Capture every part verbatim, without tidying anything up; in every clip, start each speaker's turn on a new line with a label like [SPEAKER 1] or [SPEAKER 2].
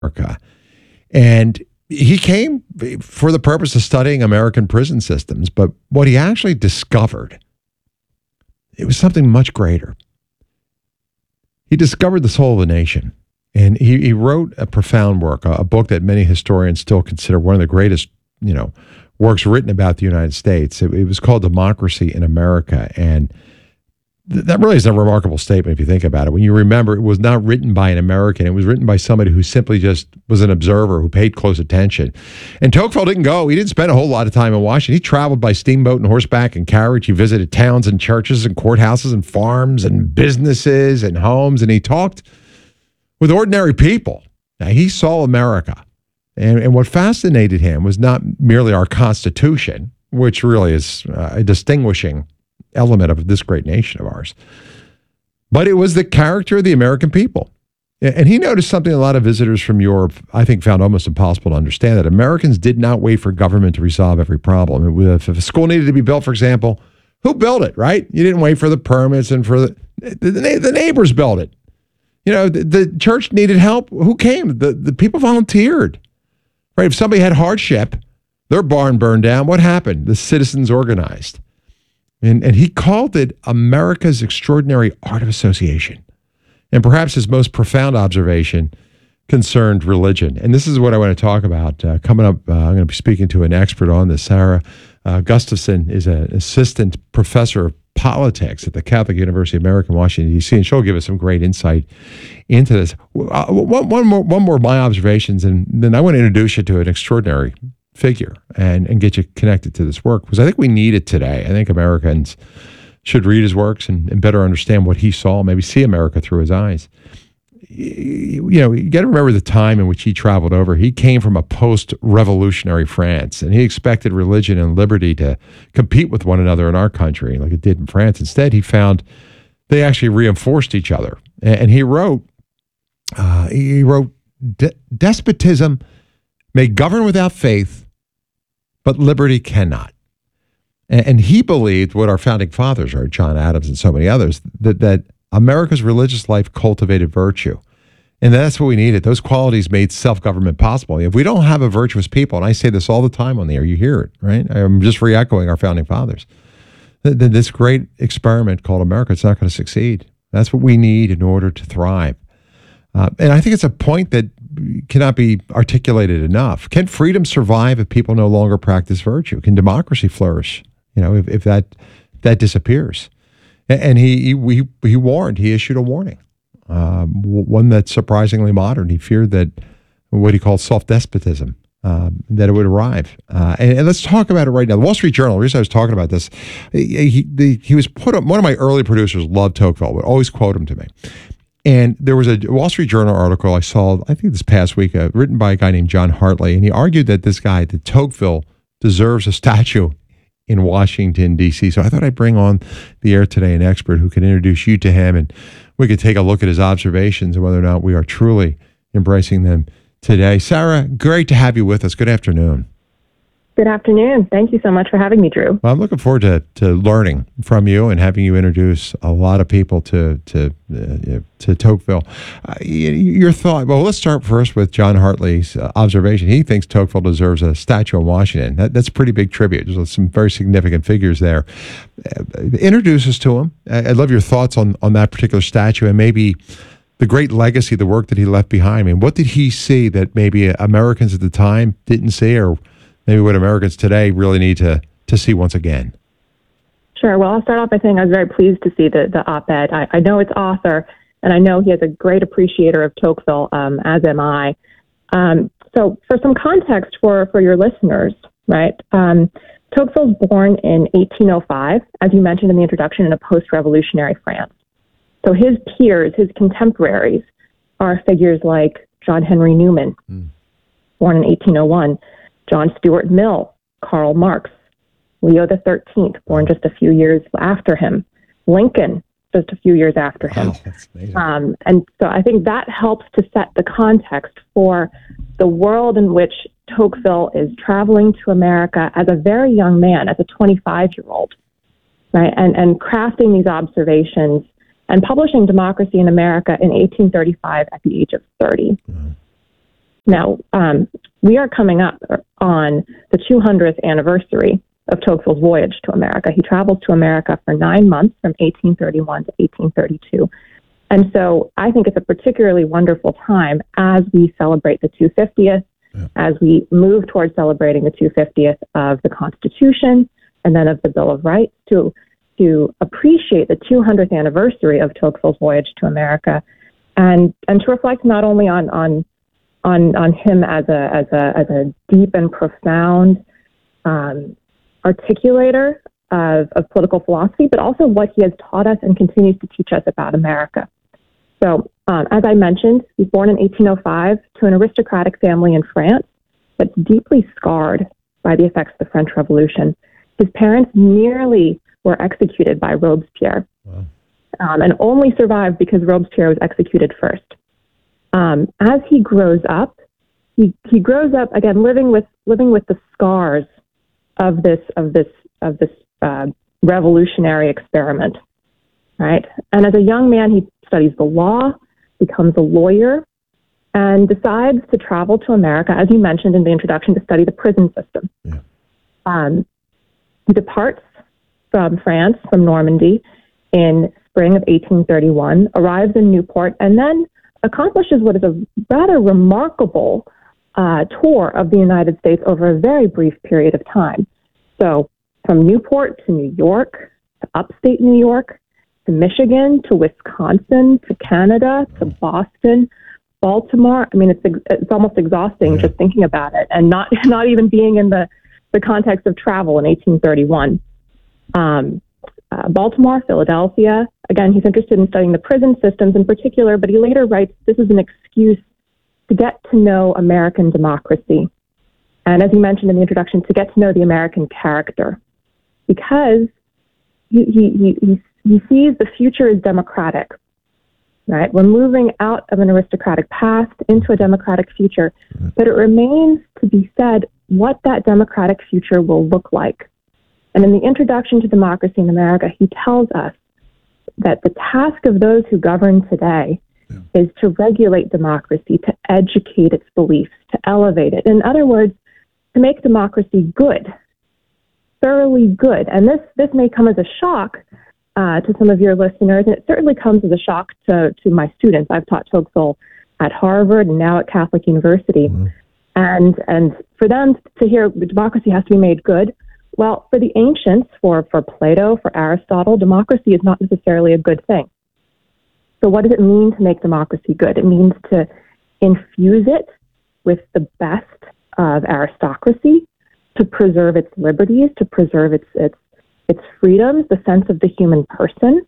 [SPEAKER 1] America. And he came for the purpose of studying American prison systems, but what he actually discovered, it was something much greater. He discovered the soul of the nation, and he, he wrote a profound work, a, a book that many historians still consider one of the greatest, you know, works written about the United States. It, it was called Democracy in America, and that really is a remarkable statement if you think about it. When you remember, it was not written by an American. It was written by somebody who simply just was an observer who paid close attention. And Tocqueville didn't go. He didn't spend a whole lot of time in Washington. He traveled by steamboat and horseback and carriage. He visited towns and churches and courthouses and farms and businesses and homes. And he talked with ordinary people. Now, he saw America. And, and what fascinated him was not merely our Constitution, which really is uh, a distinguishing element of this great nation of ours, but it was the character of the American people. And he noticed something a lot of visitors from Europe, I think, found almost impossible to understand, that Americans did not wait for government to resolve every problem. If a school needed to be built, for example, who built it, right? You didn't wait for the permits and for the, the, the neighbors built it. You know, the, the church needed help. Who came? The, the people volunteered, right? If somebody had hardship, their barn burned down, what happened? The citizens organized. And, and he called it America's extraordinary art of association. And perhaps his most profound observation concerned religion. And this is what I want to talk about. Uh, coming up, uh, I'm going to be speaking to an expert on this. Sarah uh, Gustafson is an assistant professor of politics at the Catholic University of America in Washington, D C, and she'll give us some great insight into this. Uh, one, one, more, one more of my observations, and then I want to introduce you to an extraordinary figure and, and get you connected to this work, because I think we need it today. I think Americans should read his works and, and better understand what he saw, maybe see America through his eyes. You know, you got to remember the time in which he traveled over. He came from a post-revolutionary France, and he expected religion and liberty to compete with one another in our country like it did in France. Instead, he found they actually reinforced each other. And, and he wrote, uh, he wrote, despotism may govern without faith, but liberty cannot. And, and he believed what our founding fathers are, John Adams and so many others, that, that America's religious life cultivated virtue. And that's what we needed. Those qualities made self-government possible. If we don't have a virtuous people, and I say this all the time on the air, you hear it, right? I'm just re-echoing our founding fathers. Then this great experiment called America, it's not going to succeed. That's what we need in order to thrive. Uh, and I think it's a point that cannot be articulated enough. Can freedom survive if people no longer practice virtue? Can democracy flourish, you know, if, if that that disappears? And, and he, he he warned, he issued a warning, um, one that's surprisingly modern. He feared that what he called self-despotism, um, that it would arrive. Uh, and, and let's talk about it right now. The Wall Street Journal, the reason I was talking about this, he, he, the, he was put up, one of my early producers loved Tocqueville, would always quote him to me. And there was a Wall Street Journal article I saw, I think this past week, uh, written by a guy named John Hartley, and he argued that this guy, that Tocqueville, deserves a statue in Washington, D C. So I thought I'd bring on the air today an expert who can introduce you to him, and we could take a look at his observations and whether or not we are truly embracing them today. Sarah, great to have you with us. Good afternoon.
[SPEAKER 2] Good afternoon. Thank you so much for having me, Drew.
[SPEAKER 1] Well, I'm looking forward to, to learning from you and having you introduce a lot of people to to uh, to Tocqueville. Uh, your thought. Well, let's start first with John Hartley's uh, observation. He thinks Tocqueville deserves a statue in Washington. That, that's a pretty big tribute. There's some very significant figures there. Uh, introduce us to him. I'd love your thoughts on on that particular statue and maybe the great legacy, the work that he left behind. I mean, what did he see that maybe Americans at the time didn't see, or maybe what Americans today really need to, to see once again?
[SPEAKER 2] Sure. Well, I'll start off by saying I was very pleased to see the, the op-ed. I, I know its author, and I know he is a great appreciator of Tocqueville, um, as am I. Um, so for some context for, for your listeners, right, um, Tocqueville's born in eighteen oh five, as you mentioned in the introduction, in a post-revolutionary France. So his peers, his contemporaries, are figures like John Henry Newman, mm. born in eighteen oh one, John Stuart Mill, Karl Marx, Leo the thirteenth, born just a few years after him, Lincoln, just a few years after him.
[SPEAKER 1] Wow, that's amazing.
[SPEAKER 2] Um, and so I think that helps to set the context for the world in which Tocqueville is traveling to America as a very young man, as a twenty-five-year-old, right, and, and crafting these observations and publishing Democracy in America in eighteen thirty-five at the age of thirty. Mm-hmm. Now, um, we are coming up on the two hundredth anniversary of Tocqueville's voyage to America. He travels to America for nine months from eighteen thirty-one to eighteen thirty-two. And so I think it's a particularly wonderful time as we celebrate the two hundred fiftieth, yeah. as we move towards celebrating the two hundred fiftieth of the Constitution and then of the Bill of Rights, to to appreciate the two hundredth anniversary of Tocqueville's voyage to America, and and to reflect not only on on on on him as a as a as a deep and profound um, articulator of, of political philosophy, but also what he has taught us and continues to teach us about America. So, um, as I mentioned, he was born in eighteen oh five to an aristocratic family in France that's deeply scarred by the effects of the French Revolution. His parents nearly were executed by Robespierre, wow. um, and only survived because Robespierre was executed first. Um, as he grows up, he he grows up again living with living with the scars of this of this of this uh, revolutionary experiment, right? And as a young man, he studies the law, becomes a lawyer, and decides to travel to America, as you mentioned in the introduction, to study the prison system. Yeah. Um, he departs from France, from Normandy, in spring of eighteen thirty-one, arrives in Newport, and then accomplishes what is a rather remarkable uh, tour of the United States over a very brief period of time. So from Newport to New York, to upstate New York, to Michigan, to Wisconsin, to Canada, to Boston, Baltimore. I mean, it's it's almost exhausting yeah. just thinking about it, and not not even being in the, the context of travel in eighteen thirty-one. Um, uh, Baltimore, Philadelphia. Again, he's interested in studying the prison systems in particular, but he later writes this is an excuse to get to know American democracy. And as he mentioned in the introduction, to get to know the American character, because he, he, he, he sees the future as democratic, right? We're moving out of an aristocratic past into a democratic future, but it remains to be said what that democratic future will look like. And in the introduction to Democracy in America, he tells us that the task of those who govern today yeah. is to regulate democracy, to educate its beliefs, to elevate it. In other words, to make democracy good, thoroughly good. And this, this may come as a shock uh, to some of your listeners, and it certainly comes as a shock to, to my students. I've taught Tocqueville at Harvard and now at Catholic University. Mm-hmm. And, and for them to hear democracy has to be made good, well, for the ancients, for, for Plato, for Aristotle, democracy is not necessarily a good thing. So what does it mean to make democracy good? It means to infuse it with the best of aristocracy, to preserve its liberties, to preserve its its its freedoms, the sense of the human person,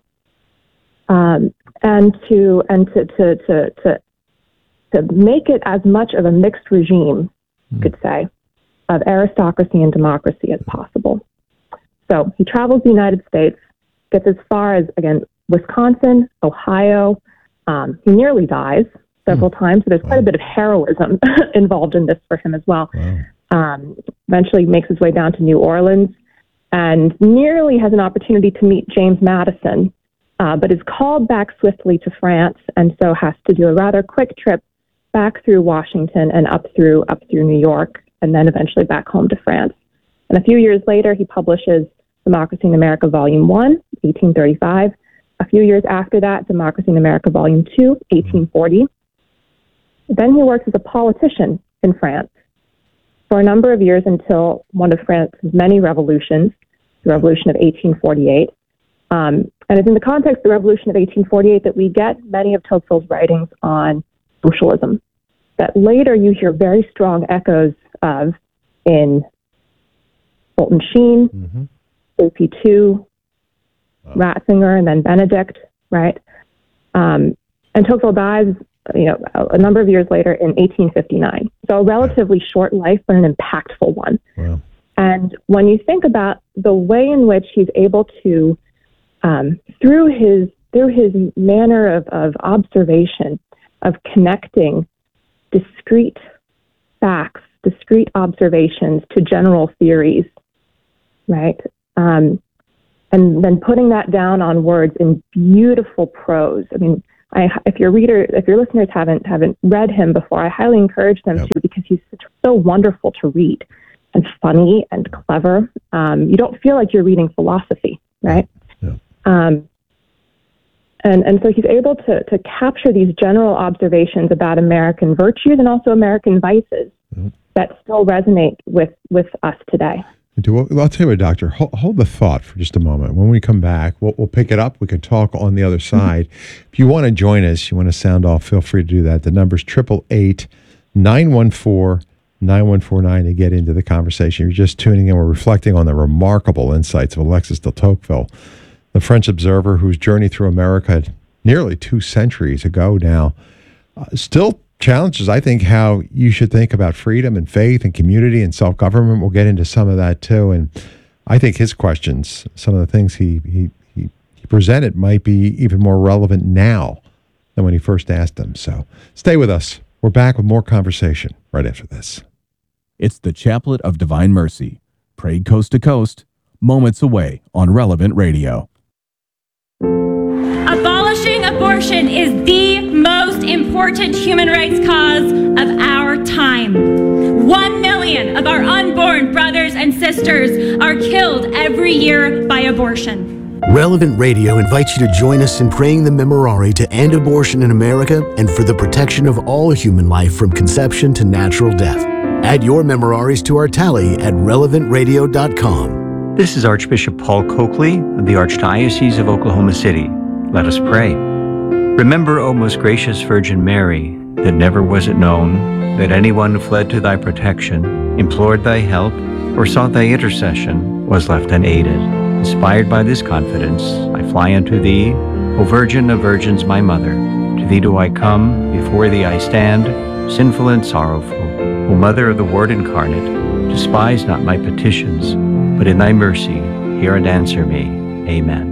[SPEAKER 2] um, and to and to to to to to make it as much of a mixed regime, you could say, of aristocracy and democracy as possible. So he travels the United States, gets as far as, again, Wisconsin, Ohio. Um, he nearly dies several mm. times, so there's wow. quite a bit of heroism involved in this for him as well. Wow. Um, eventually makes his way down to New Orleans and nearly has an opportunity to meet James Madison, uh, but is called back swiftly to France, and so has to do a rather quick trip back through Washington and up through up through New York, and then eventually back home to France. And a few years later, he publishes Democracy in America, Volume one, eighteen thirty-five. A few years after that, Democracy in America, Volume two, eighteen forty. Then he works as a politician in France for a number of years until one of France's many revolutions, the Revolution of eighteen forty-eight. Um, and it's in the context of the Revolution of eighteen forty-eight that we get many of Tocqueville's writings on socialism that later you hear very strong echoes of in Fulton Sheen, mm-hmm. A P two, wow. Ratzinger, and then Benedict, right? Um, and Tocqueville dies, you know, a, a number of years later in eighteen fifty-nine. So a relatively wow. short life, but an impactful one. Wow. And when you think about the way in which he's able to, um, through his through his manner of, of observation, of connecting discrete facts, discrete observations to general theories, right? Um, and then putting that down on words in beautiful prose. I mean, I, if your reader, if your listeners haven't haven't read him before, I highly encourage them
[SPEAKER 1] Yep.
[SPEAKER 2] to, because he's so wonderful to read and funny and clever. Um, you don't feel like you're reading philosophy, right?
[SPEAKER 1] Yeah.
[SPEAKER 2] Um, and and so he's able to to capture these general observations about American virtues and also American vices
[SPEAKER 1] Yep.
[SPEAKER 2] that still resonate with with us today.
[SPEAKER 1] Do- well, I'll tell you what, Doctor, hold, hold the thought for just a moment. When we come back, we'll, we'll pick it up. We can talk on the other side. If you want to join us, you want to sound off, feel free to do that. The number's eight eight eight, nine one four, nine one four nine to get into the conversation. You're just tuning in. We're reflecting on the remarkable insights of Alexis de Tocqueville, the French observer whose journey through America nearly two centuries ago now uh, still challenges, I think, how you should think about freedom and faith and community and self-government. We'll get into some of that too. And I think his questions, some of the things he, he, he, he presented might be even more relevant now than when he first asked them. So stay with us. We're back with more conversation right after this.
[SPEAKER 3] It's the Chaplet of Divine Mercy, prayed coast to coast, moments away on Relevant Radio.
[SPEAKER 4] Abolishing abortion is the most important human rights cause of our time. One million of our unborn brothers and sisters are killed every year by abortion.
[SPEAKER 5] Relevant Radio invites you to join us in praying the Memorare to end abortion in America and for the protection of all human life from conception to natural death. Add your Memoraries to our tally at relevant radio dot com.
[SPEAKER 6] This is Archbishop Paul Coakley of the Archdiocese of Oklahoma City. Let us pray. Remember, O most gracious Virgin Mary, that never was it known that anyone fled to thy protection, implored thy help, or sought thy intercession, was left unaided. Inspired by this confidence, I fly unto thee, O Virgin of Virgins, my Mother. To thee do I come, before thee I stand, sinful and sorrowful. O Mother of the Word incarnate, despise not my petitions, but in thy mercy hear and answer me. Amen.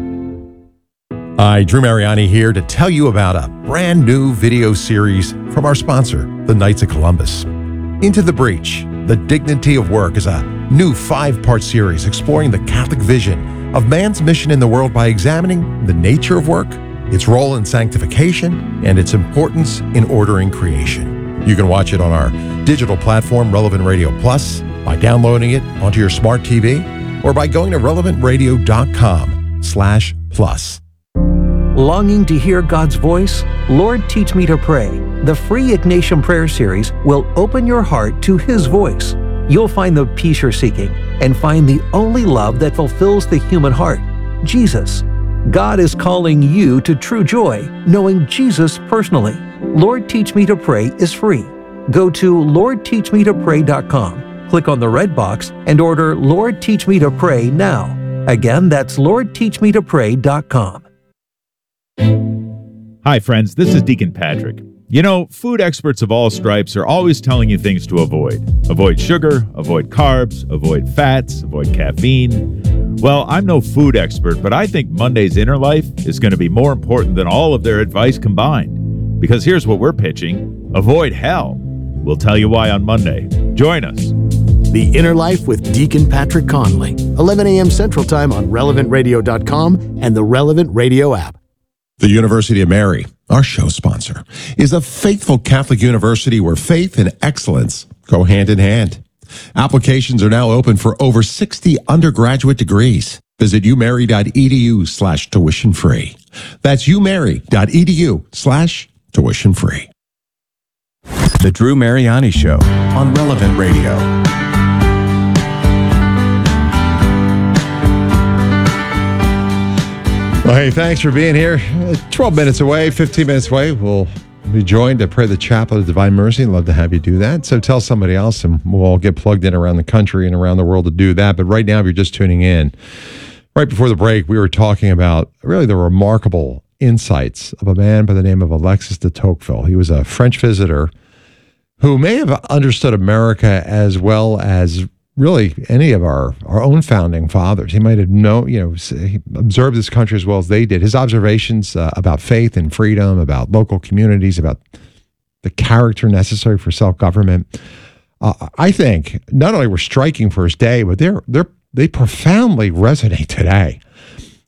[SPEAKER 1] Hi, Drew Mariani here to tell you about a brand new video series from our sponsor, the Knights of Columbus. Into the Breach, The Dignity of Work is a new five-part series exploring the Catholic vision of man's mission in the world by examining the nature of work, its role in sanctification, and its importance in ordering creation. You can watch it on our digital platform, Relevant Radio Plus, by downloading it onto your smart T V, or by going to relevant radio dot com slash plus.
[SPEAKER 7] Longing to hear God's voice? Lord, Teach Me to Pray. The free Ignatian Prayer Series will open your heart to His voice. You'll find the peace you're seeking and find the only love that fulfills the human heart, Jesus. God is calling you to true joy, knowing Jesus personally. Lord, Teach Me to Pray is free. Go to lord teach me to pray dot com, click on the red box, and order Lord, Teach Me to Pray now. Again, that's lord teach me to pray dot com.
[SPEAKER 8] Hi, friends. This is Deacon Patrick. You know, food experts of all stripes are always telling you things to avoid. Avoid sugar, avoid carbs, avoid fats, avoid caffeine. Well, I'm no food expert, but I think Monday's Inner Life is going to be more important than all of their advice combined. Because here's what we're pitching. Avoid hell. We'll tell you why on Monday. Join us.
[SPEAKER 5] The Inner Life with Deacon Patrick Conley, eleven a.m. Central Time on relevant radio dot com and the Relevant Radio app.
[SPEAKER 1] The University of Mary, our show sponsor, is a faithful Catholic university where faith and excellence go hand in hand. Applications are now open for over sixty undergraduate degrees. Visit umary.edu slash tuition free. That's umary.edu slash tuition free.
[SPEAKER 3] The Drew Mariani Show on Relevant Radio.
[SPEAKER 1] Well, hey, thanks for being here. twelve minutes away, fifteen minutes away. We'll be joined to pray the Chaplet of Divine Mercy. I'd love to have you do that. So tell somebody else, and we'll all get plugged in around the country and around the world to do that. But right now, if you're just tuning in, right before the break, we were talking about really the remarkable insights of a man by the name of Alexis de Tocqueville. He was a French visitor who may have understood America as well as really any of our, our own founding fathers. He might have known, you know, he observed this country as well as they did. His observations uh, about faith and freedom, about local communities, about the character necessary for self-government, uh, I think not only were striking for his day, but they're they're they profoundly resonate today.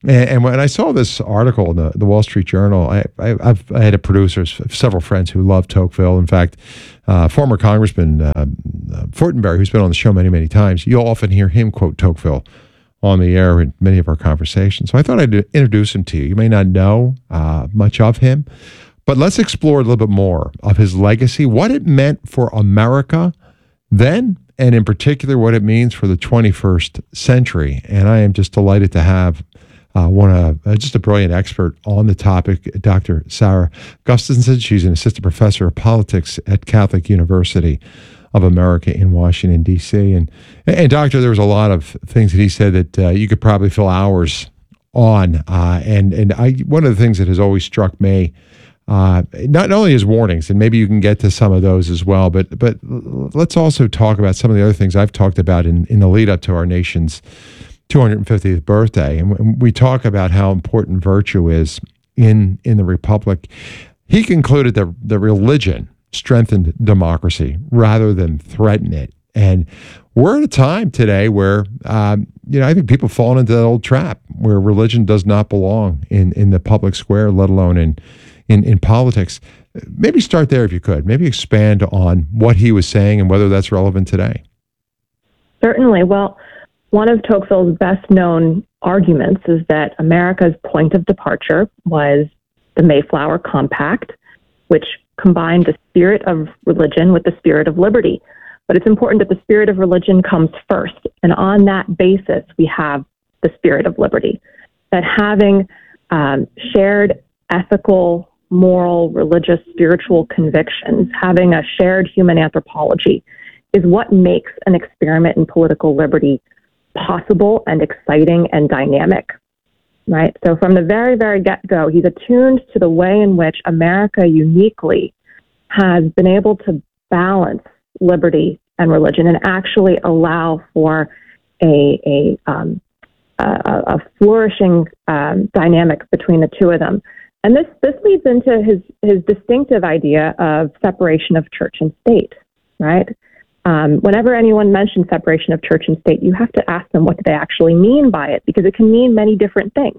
[SPEAKER 1] And, and when I saw this article in the, the Wall Street Journal, I, I, I've I had a producer, several friends who love Tocqueville. In fact, uh, former Congressman uh, uh, Fortenberry, who's been on the show many, many times, you'll often hear him quote Tocqueville on the air in many of our conversations. So I thought I'd introduce him to you. You may not know uh, much of him, but let's explore a little bit more of his legacy, what it meant for America then, and in particular, what it means for the twenty-first century. And I am just delighted to have uh, one of uh, just a brilliant expert on the topic, Doctor Sarah Gustafson. She's an assistant professor of politics at Catholic University of America in Washington, D C. And, and Doctor, there was a lot of things that he said that uh, you could probably fill hours on. Uh, and and I one of the things that has always struck me, Uh, not only his warnings, and maybe you can get to some of those as well, but but let's also talk about some of the other things I've talked about in, in the lead up to our nation's two hundred fiftieth birthday. And we talk about how important virtue is in, in the Republic. He concluded that the religion strengthened democracy rather than threaten it. And we're at a time today where, um, you know, I think people fall into that old trap where religion does not belong in, in the public square, let alone in In, in politics. Maybe start there if you could. Maybe expand on what he was saying and whether that's relevant today.
[SPEAKER 2] Certainly. Well, one of Tocqueville's best-known arguments is that America's point of departure was the Mayflower Compact, which combined the spirit of religion with the spirit of liberty. But it's important that the spirit of religion comes first. And on that basis, we have the spirit of liberty. That having um, shared ethical, moral, religious, spiritual convictions, having a shared human anthropology, is what makes an experiment in political liberty possible and exciting and dynamic, right? So from the very, very get-go, he's attuned to the way in which America uniquely has been able to balance liberty and religion and actually allow for a, a, um, a, a flourishing um, dynamic between the two of them. And this, this leads into his, his distinctive idea of separation of church and state, right? Um, whenever anyone mentions separation of church and state, you have to ask them what do they actually mean by it, because it can mean many different things.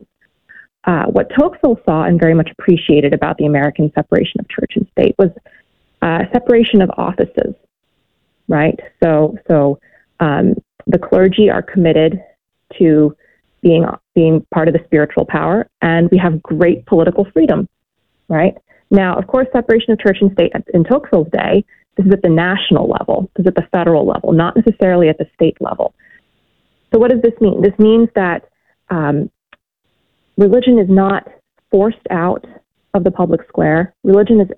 [SPEAKER 2] Uh, what Tocqueville saw and very much appreciated about the American separation of church and state was uh, separation of offices, right? So, so um, the clergy are committed to being being part of the spiritual power, and we have great political freedom, right? Now, of course, separation of church and state in Tocqueville's day, this is at the national level, this is at the federal level, not necessarily at the state level. So what does this mean? This means that um, religion is not forced out of the public square. Religion is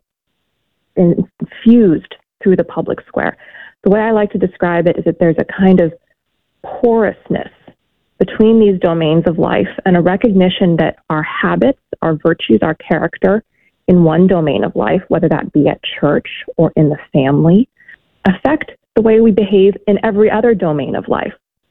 [SPEAKER 2] infused through the public square. The way I like to describe it is that there's a kind of porousness between these domains of life and a recognition that our habits, our virtues, our character in one domain of life, whether that be at church or in the family, affect the way we behave in every other domain of life.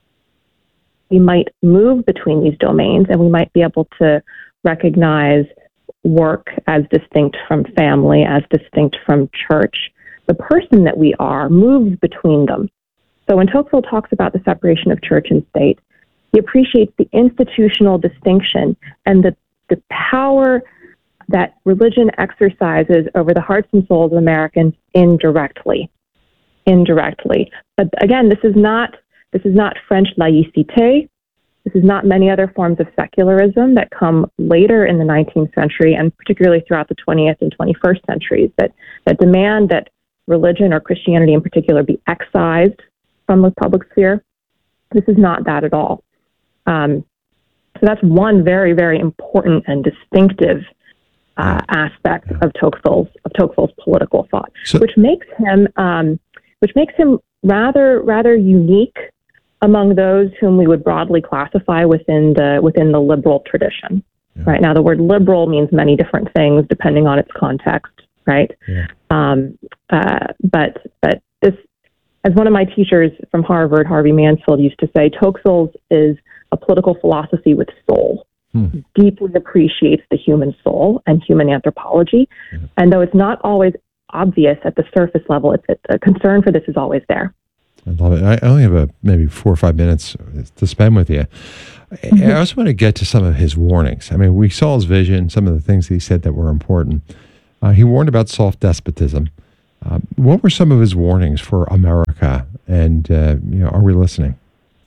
[SPEAKER 2] We might move between these domains and we might be able to recognize work as distinct from family, as distinct from church. The person that we are moves between them. So when Tocqueville talks about the separation of church and state, he appreciates the institutional distinction and the, the power that religion exercises over the hearts and souls of Americans indirectly. Indirectly. But again, this is not this is not French laïcité. This is not many other forms of secularism that come later in the nineteenth century and particularly throughout the twentieth and twenty-first centuries that, that demand that religion or Christianity in particular be excised from the public sphere. This is not that at all. Um, so that's one very, very important and distinctive uh, aspect of Tocqueville's of Tocqueville's political thought, so, which makes him um, which makes him rather rather unique among those whom we would broadly classify within the within the liberal tradition. Yeah. Right now, the word liberal means many different things depending on its context. Right, yeah. um, uh, but but this, as one of my teachers from Harvard, Harvey Mansfield, used to say, Tocqueville's is a political philosophy with soul. Hmm. Deeply appreciates the human soul and human anthropology. Yeah. And though it's not always obvious at the surface level, it's, it's a concern for this is always there.
[SPEAKER 1] I love it. I only have a, maybe four or five minutes to spend with you. I also want to get to some of his warnings. I mean, we saw his vision, some of the things that he said that were important. Uh, he warned about soft despotism. Uh, what were some of his warnings for America? And, uh, you know, are we listening?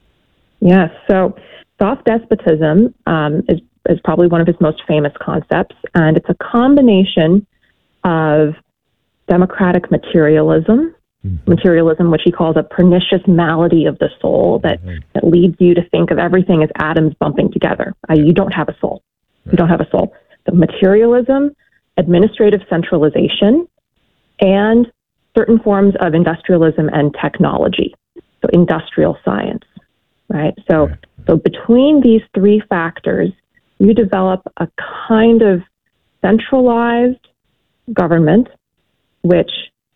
[SPEAKER 2] Yes. So soft despotism um, is, is probably one of his most famous concepts, and it's a combination of democratic materialism, mm-hmm. materialism, which he calls a pernicious malady of the soul that, mm-hmm. that leads you to think of everything as atoms bumping together. Uh, you don't have a soul. Right. You don't have a soul. So materialism, administrative centralization, and certain forms of industrialism and technology. So industrial science, right? So, right. so between these three factors, you develop a kind of centralized government which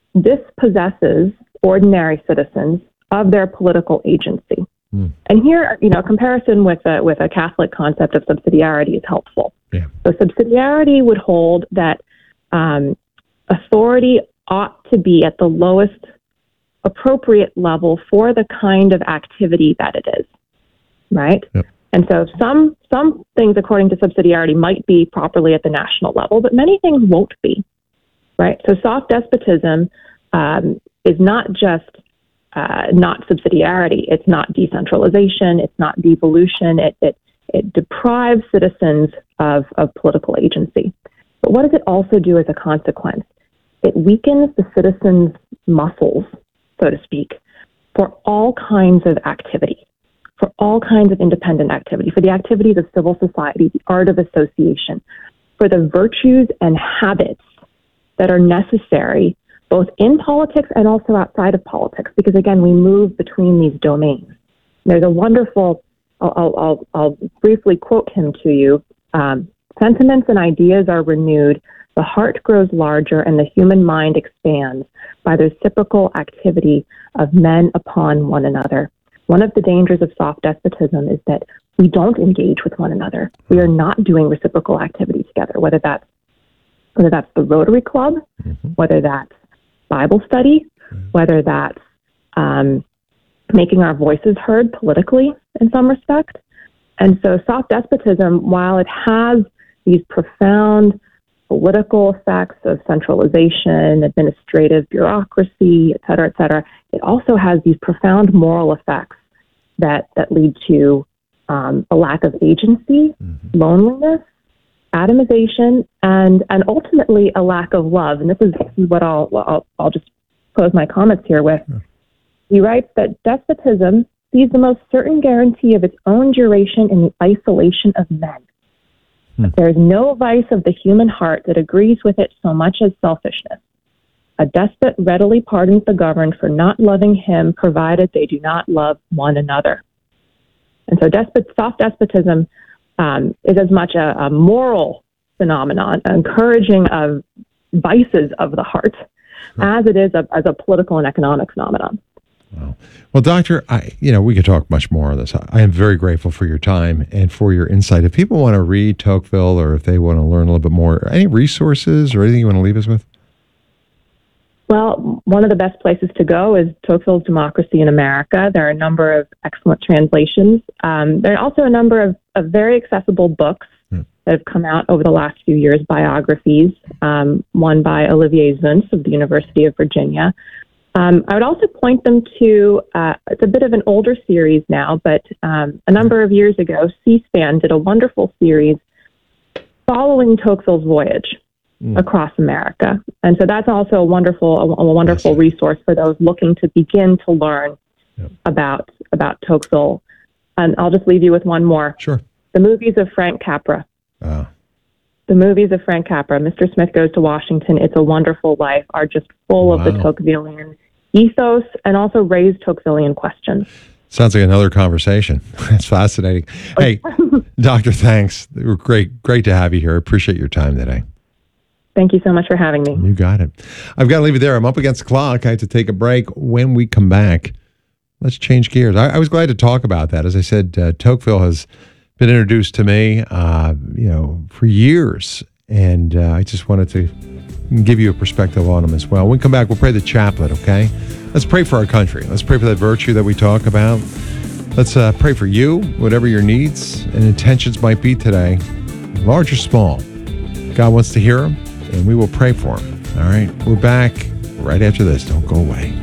[SPEAKER 2] dispossesses ordinary citizens of their political agency. Mm. And here, you know, a comparison with a, with a Catholic concept of subsidiarity is helpful. Yeah. So subsidiarity would hold that um, authority ought to be at the lowest appropriate level for the kind of activity that it is, right? Yep. And so some some things, according to subsidiarity, might be properly at the national level, but many things won't be, right? So soft despotism um, is not just uh, not subsidiarity. It's not decentralization. It's not devolution. It, it, it deprives citizens of, of political agency. But what does it also do as a consequence? It weakens the citizens' muscles, so to speak, for all kinds of activity, for all kinds of independent activity, for the activities of civil society, the art of association, for the virtues and habits that are necessary both in politics and also outside of politics, because again, we move between these domains. There's a wonderful, I'll, I'll, I'll briefly quote him to you, um, sentiments and ideas are renewed, the heart grows larger, and the human mind expands by the reciprocal activity of men upon one another. One of the dangers of soft despotism is that we don't engage with one another. We are not doing reciprocal activity together, whether that's whether that's the Rotary Club, mm-hmm. whether that's Bible study, mm-hmm. whether that's um, making our voices heard politically in some respect. And so soft despotism, while it has these profound political effects of centralization, administrative bureaucracy, et cetera, et cetera, it also has these profound moral effects that, that lead to um, a lack of agency, mm-hmm. loneliness, atomization, and and ultimately a lack of love. And this is, this is what I'll, I'll I'll just close my comments here with. Sure. He writes that despotism sees the most certain guarantee of its own duration in the isolation of men. Hmm. There is no vice of the human heart that agrees with it so much as selfishness. A despot readily pardons the governed for not loving him, provided they do not love one another. And so despot, soft despotism um, is as much a, a moral phenomenon, encouraging of vices of the heart, hmm. as it is a, as a political and economic phenomenon.
[SPEAKER 1] Wow. Well, Doctor, I, you know, we could talk much more on this. I am very grateful for your time and for your insight. If people want to read Tocqueville, or if they want to learn a little bit more, any resources or anything you want to leave us with?
[SPEAKER 2] Well, one of the best places to go is Tocqueville's Democracy in America. There are a number of excellent translations. Um, there are also a number of, of very accessible books hmm. that have come out over the last few years, biographies, um, one by Olivier Zuntz of the University of Virginia. Um, I would also point them to, uh, it's a bit of an older series now, but um, a number of years ago, C-SPAN did a wonderful series following Tocqueville's voyage mm. across America. And so that's also a wonderful, a, a wonderful yes. resource for those looking to begin to learn yep. about, about Tocqueville. And I'll just leave you with one more.
[SPEAKER 1] Sure.
[SPEAKER 2] The movies of Frank Capra.
[SPEAKER 1] Oh.
[SPEAKER 2] The movies of Frank Capra, Mister Smith Goes to Washington, It's a Wonderful Life, are just full wow. of the Tocquevillian ethos and also raise Tocquevillian questions.
[SPEAKER 1] Sounds like another conversation. That's fascinating. Hey, Doctor, thanks. It was great, great to have you here. Appreciate your time today.
[SPEAKER 2] Thank you so much for having me.
[SPEAKER 1] You got it. I've got to leave it there. I'm up against the clock. I have to take a break. When we come back, let's change gears. I, I was glad to talk about that. As I said, uh, Tocqueville has been introduced to me, uh, you know, for years, and uh, I just wanted to give you a perspective on him as well. When we come back, we'll pray the chaplet, okay? Let's pray for our country. Let's pray for that virtue that we talk about. Let's uh, pray for you, whatever your needs and intentions might be today, large or small. God wants to hear them, and we will pray for them. All right, we're back right after this. Don't go away.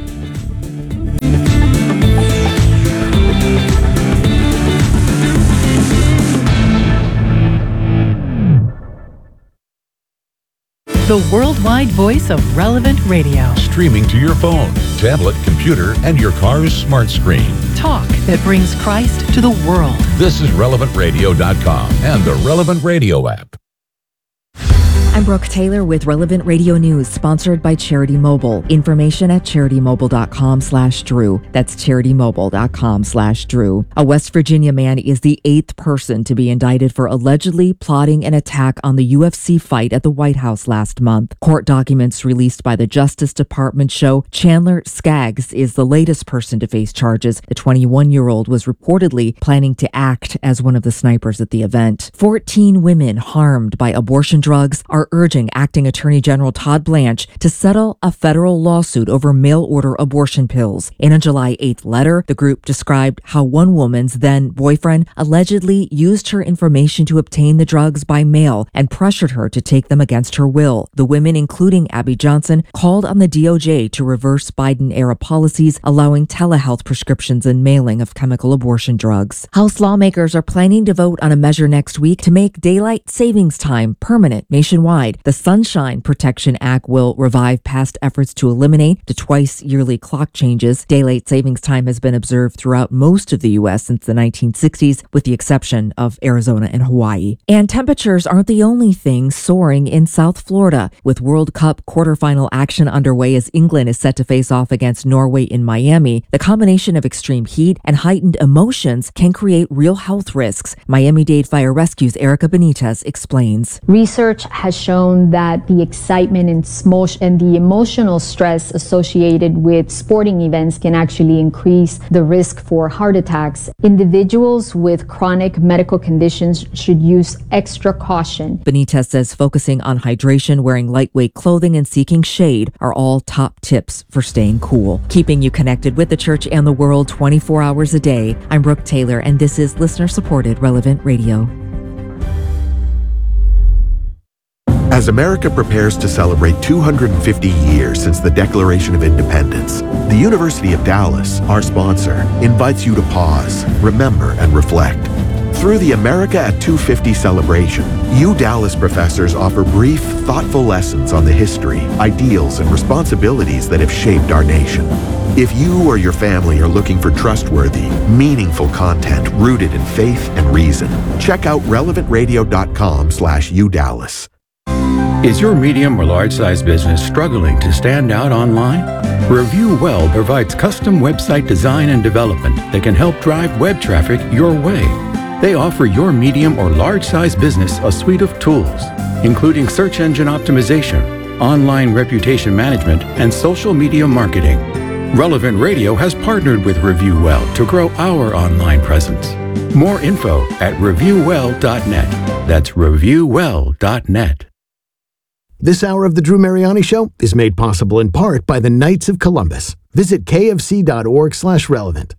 [SPEAKER 9] The worldwide voice of Relevant Radio.
[SPEAKER 10] Streaming to your phone, tablet, computer, and your car's smart screen.
[SPEAKER 9] Talk that brings Christ to the world.
[SPEAKER 10] This is relevant radio dot com and the Relevant Radio app.
[SPEAKER 11] I'm Brooke Taylor with Relevant Radio News, sponsored by Charity Mobile. Information at charity-mobile.com slash Drew. That's charity-mobile.com slash Drew. A West Virginia man is the eighth person to be indicted for allegedly plotting an attack on the U F C fight at the White House last month. Court documents released by the Justice Department show Chandler Skaggs is the latest person to face charges. The twenty-one-year-old was reportedly planning to act as one of the snipers at the event. fourteen women harmed by abortion drugs are urging Acting Attorney General Todd Blanche to settle a federal lawsuit over mail-order abortion pills. In a July eighth letter, the group described how one woman's then boyfriend allegedly used her information to obtain the drugs by mail and pressured her to take them against her will. The women, including Abby Johnson, called on the D O J to reverse Biden-era policies allowing telehealth prescriptions and mailing of chemical abortion drugs. House lawmakers are planning to vote on a measure next week to make daylight savings time permanent nationwide. The Sunshine Protection Act will revive past efforts to eliminate the twice-yearly clock changes. Daylight savings time has been observed throughout most of the U S since the nineteen sixties, with the exception of Arizona and Hawaii. And temperatures aren't the only thing soaring in South Florida. With World Cup quarterfinal action underway as England is set to face off against Norway in Miami, the combination of extreme heat and heightened emotions can create real health risks. Miami-Dade Fire Rescue's Erica Benitez explains.
[SPEAKER 12] Research has shown that the excitement and, smosh- and the emotional stress associated with sporting events can actually increase the risk for heart attacks. Individuals with chronic medical conditions should use extra caution.
[SPEAKER 11] Benitez says focusing on hydration, wearing lightweight clothing, and seeking shade are all top tips for staying cool. Keeping you connected with the church and the world twenty-four hours a day. I'm Brooke Taylor, and this is listener-supported Relevant Radio.
[SPEAKER 13] As America prepares to celebrate two hundred fifty years since the Declaration of Independence, the University of Dallas, our sponsor, invites you to pause, remember, and reflect. Through the America at two fifty celebration, U Dallas professors offer brief, thoughtful lessons on the history, ideals, and responsibilities that have shaped our nation. If you or your family are looking for trustworthy, meaningful content rooted in faith and reason, check out relevant radio dot com slash U Dallas.
[SPEAKER 14] Is your medium or large size business struggling to stand out online? Review Well provides custom website design and development that can help drive web traffic your way. They offer your medium or large size business a suite of tools, including search engine optimization, online reputation management, and social media marketing. Relevant Radio has partnered with Review Well to grow our online presence. More info at review well dot net. That's review well dot net.
[SPEAKER 5] This hour of the Drew Mariani Show is made possible in part by the Knights of Columbus. Visit kfc.org slash relevant.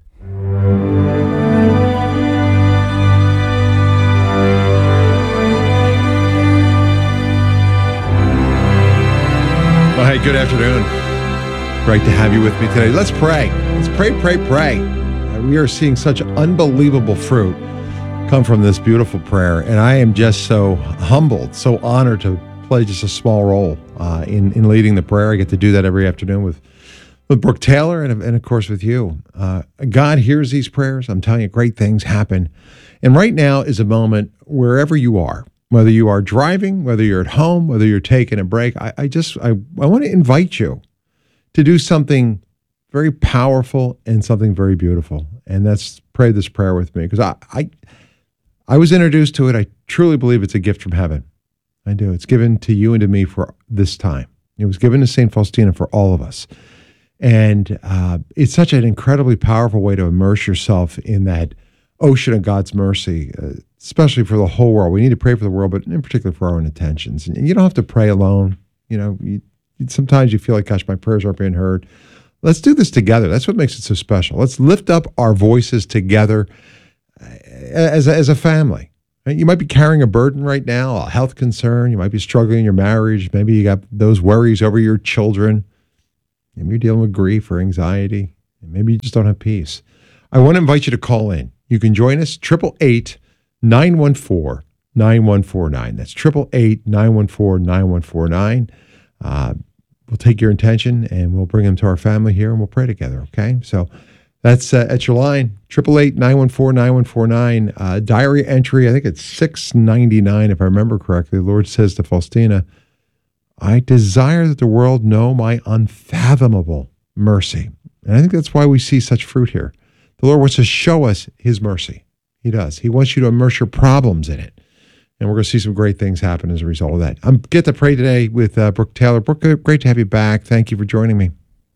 [SPEAKER 1] Well, hey, good afternoon. Great to have you with me today. Let's pray. Let's pray, pray, pray. Uh, we are seeing such unbelievable fruit come from this beautiful prayer, and I am just so humbled, so honored to play just a small role uh, in, in leading the prayer. I get to do that every afternoon with, with Brooke Taylor and, and, of course, with you. Uh, God hears these prayers. I'm telling you, great things happen. And right now is a moment wherever you are, whether you are driving, whether you're at home, whether you're taking a break, I, I just, I, I want to invite you to do something very powerful and something very beautiful. And that's pray this prayer with me, because I, I, I was introduced to it. I truly believe it's a gift from heaven. I do. It's given to you and to me for this time. It was given to Saint Faustina for all of us. And uh, it's such an incredibly powerful way to immerse yourself in that ocean of God's mercy, uh, especially for the whole world. We need to pray for the world, but in particular for our own intentions. And you don't have to pray alone. You know, you, sometimes you feel like, gosh, my prayers aren't being heard. Let's do this together. That's what makes it so special. Let's lift up our voices together as a, as a family. You might be carrying a burden right now, a health concern. You might be struggling in your marriage. Maybe you got those worries over your children. Maybe you're dealing with grief or anxiety. Maybe you just don't have peace. I want to invite you to call in. You can join us, eight eight eight, nine one four, nine one four nine. That's eight eight eight, nine one four, nine one four nine. Uh, we'll take your intention and we'll bring them to our family here and we'll pray together, okay? So that's uh, at your line, eight eight eight, nine one four, nine one four nine. Uh, diary entry, I think it's six ninety-nine if I remember correctly. The Lord says to Faustina, I desire that the world know my unfathomable mercy. And I think that's why we see such fruit here. The Lord wants to show us his mercy. He does. He wants you to immerse your problems in it. And we're going to see some great things happen as a result of that. I'm get to pray today with uh, Brooke Taylor. Brooke, great to have you back. Thank you for joining me.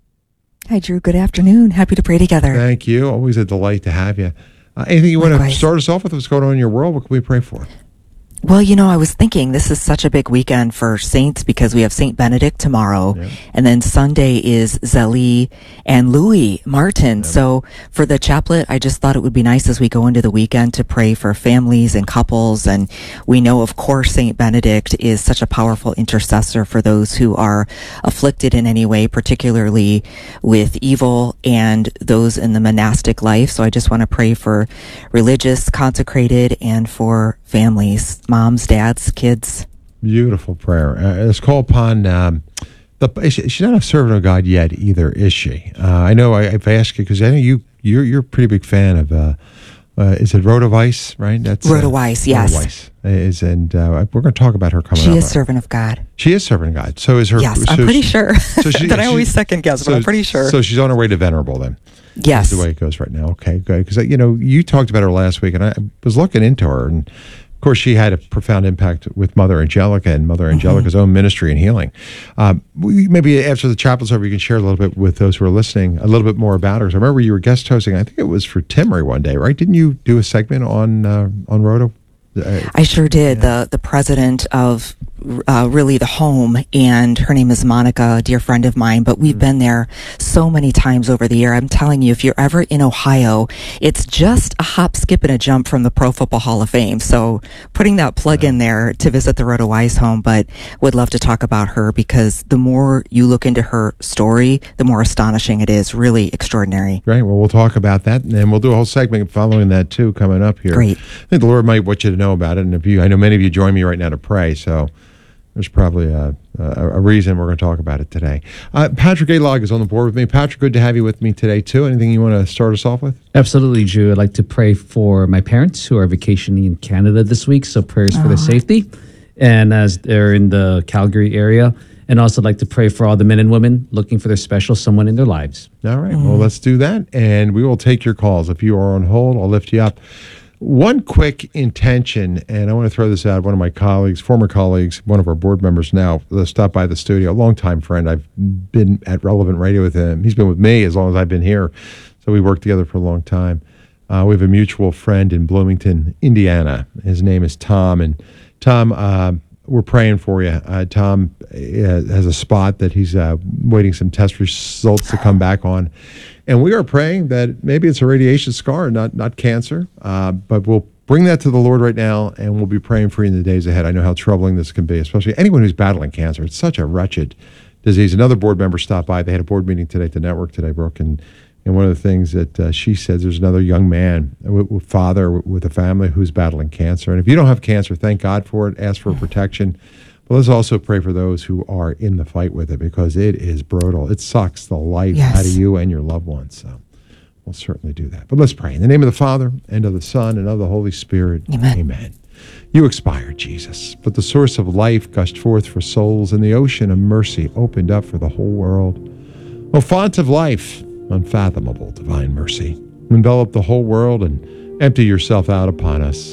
[SPEAKER 15] Hi, Drew. Good afternoon. Happy to pray together.
[SPEAKER 1] Thank you. Always a delight to have you. Uh, anything you Likewise. want to start us off with? What's going on in your world? What can we pray for?
[SPEAKER 15] Well, you know, I was thinking this is such a big weekend for saints because we have Saint Benedict tomorrow, yeah. and then Sunday is Zélie and Louis Martin. Yeah. So for the chaplet, I just thought it would be nice as we go into the weekend to pray for families and couples. And we know, of course, Saint Benedict is such a powerful intercessor for those who are afflicted in any way, particularly with evil and those in the monastic life. So I just want to pray for religious, consecrated, and for families. Moms, dads, kids.
[SPEAKER 1] Beautiful prayer. Uh, let's call upon um, the. She's not a servant of God yet either, is she? Uh, I know. I, I've asked you because I know you. You're you're a pretty big fan of. Uh, uh, is it Rhoda Weiss? Right.
[SPEAKER 15] That's Rhoda uh, Weiss. Yes.
[SPEAKER 1] Rhoda Weiss is, and uh, we're going to talk about her coming
[SPEAKER 15] she
[SPEAKER 1] up.
[SPEAKER 15] She is servant of God.
[SPEAKER 1] She is servant of God. So is her.
[SPEAKER 15] Yes,
[SPEAKER 1] so
[SPEAKER 15] I'm pretty
[SPEAKER 1] she,
[SPEAKER 15] sure. So she, that I always second guess,
[SPEAKER 1] so,
[SPEAKER 15] but I'm pretty sure.
[SPEAKER 1] So she's on her way to venerable then.
[SPEAKER 15] Yes.
[SPEAKER 1] That's the way it goes right now. Okay, good. Because you know you talked about her last week, and I was looking into her and. Of course, she had a profound impact with Mother Angelica and Mother Angelica's mm-hmm. own ministry and healing. Um, we, maybe after the chapel's over, you can share a little bit with those who are listening, a little bit more about her. So I remember you were guest hosting, I think it was for Timmery one day, right? Didn't you do a segment on uh, on Rhoda?
[SPEAKER 15] Uh, I sure did. Yeah. The the president of uh, really the home, and her name is Monica, a dear friend of mine, but we've mm-hmm. been there so many times over the year. I'm telling you, if you're ever in Ohio, it's just a hop, skip, and a jump from the Pro Football Hall of Fame. So putting that plug yeah. in there to visit the Rhoda Weiss home, but would love to talk about her because the more you look into her story, the more astonishing it is. Really extraordinary.
[SPEAKER 1] Great. Well, we'll talk about that, and we'll do a whole segment following that too, coming up here.
[SPEAKER 15] Great.
[SPEAKER 1] I think the Lord might want you to know about it, and if you, I know many of you join me right now to pray, so there's probably a, a, a reason we're going to talk about it today. Uh, Patrick Alog is on the board with me. Patrick, good to have you with me today too. Anything you want to start us off with?
[SPEAKER 16] Absolutely, Drew. I'd like to pray for my parents who are vacationing in Canada this week, so prayers for their safety, and as they're in the Calgary area. And also like to pray for all the men and women looking for their special someone in their lives.
[SPEAKER 1] All right, mm. well, let's do that, and we will take your calls. If you are on hold, I'll lift you up. One quick intention, and I want to throw this out. One of my colleagues, former colleagues, one of our board members now, stopped by the studio, a longtime friend. I've been at Relevant Radio with him. He's been with me as long as I've been here, so we worked together for a long time. Uh, we have a mutual friend in Bloomington, Indiana. His name is Tom, and Tom, uh, we're praying for you. Uh, Tom uh, has a spot that he's uh, waiting some test results to come back on. And we are praying that maybe it's a radiation scar, not not cancer, uh, but we'll bring that to the Lord right now, and we'll be praying for you in the days ahead. I know how troubling this can be, especially anyone who's battling cancer. It's such a wretched disease. Another board member stopped by. They had a board meeting today at the network today, Brooke, and, and one of the things that uh, she said, there's another young man, with, with father with a family who's battling cancer. And if you don't have cancer, thank God for it. Ask for protection. But let's also pray for those who are in the fight with it because it is brutal. It sucks the life yes. out of you and your loved ones. So we'll certainly do that. But let's pray. In the name of the Father, and of the Son, and of the Holy Spirit.
[SPEAKER 15] Amen.
[SPEAKER 1] Amen. You expired, Jesus, but the source of life gushed forth for souls, and the ocean of mercy opened up for the whole world. O font of life, unfathomable divine mercy, envelop the whole world and empty yourself out upon us.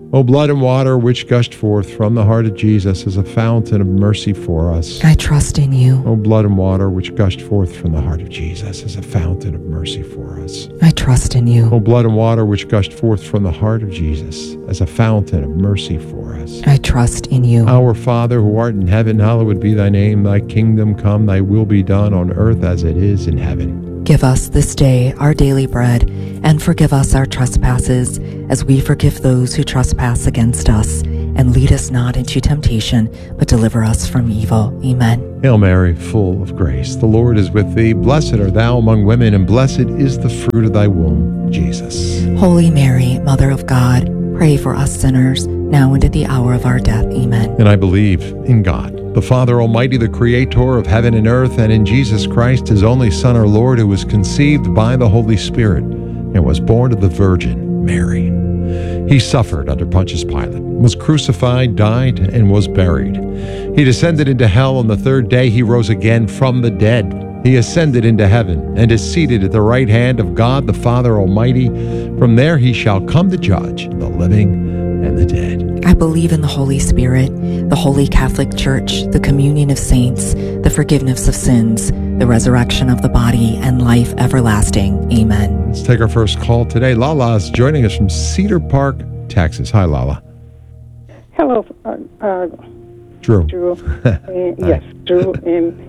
[SPEAKER 1] O blood and water which gushed forth from the heart of Jesus as a fountain of mercy for us.
[SPEAKER 15] I trust in you.
[SPEAKER 1] O blood and water which gushed forth from the heart of Jesus as a fountain of mercy for us.
[SPEAKER 15] I trust in you.
[SPEAKER 1] O blood and water which gushed forth from the heart of Jesus as a fountain of mercy for us.
[SPEAKER 15] I trust in you.
[SPEAKER 1] Our Father who art in heaven, hallowed be thy name. Thy kingdom come, thy will be done on earth as it is in heaven.
[SPEAKER 15] Give us this day our daily bread, and forgive us our trespasses, as we forgive those who trespass against us. And lead us not into temptation, but deliver us from evil. Amen.
[SPEAKER 1] Hail Mary, full of grace, the Lord is with thee. Blessed art thou among women, and blessed is the fruit of thy womb, Jesus.
[SPEAKER 15] Holy Mary, Mother of God, pray for us sinners, now and at the hour of our death. Amen.
[SPEAKER 1] And I believe in God, the Father Almighty, the Creator of heaven and earth, and in Jesus Christ, his only Son, our Lord, who was conceived by the Holy Spirit and was born of the Virgin Mary. He suffered under Pontius Pilate, was crucified, died, and was buried. He descended into hell. On the third day he rose again from the dead. He ascended into heaven and is seated at the right hand of God the Father Almighty. From there he shall come to judge the living and the dead.
[SPEAKER 15] I believe in the Holy Spirit, the Holy Catholic Church, the communion of saints, the forgiveness of sins, the resurrection of the body, and life everlasting. Amen.
[SPEAKER 1] Let's take our first call today. Lala is joining us from Cedar Park, Texas. Hi, Lala.
[SPEAKER 17] Hello, uh, uh,
[SPEAKER 1] Drew.
[SPEAKER 17] Drew. uh, yes, Drew. And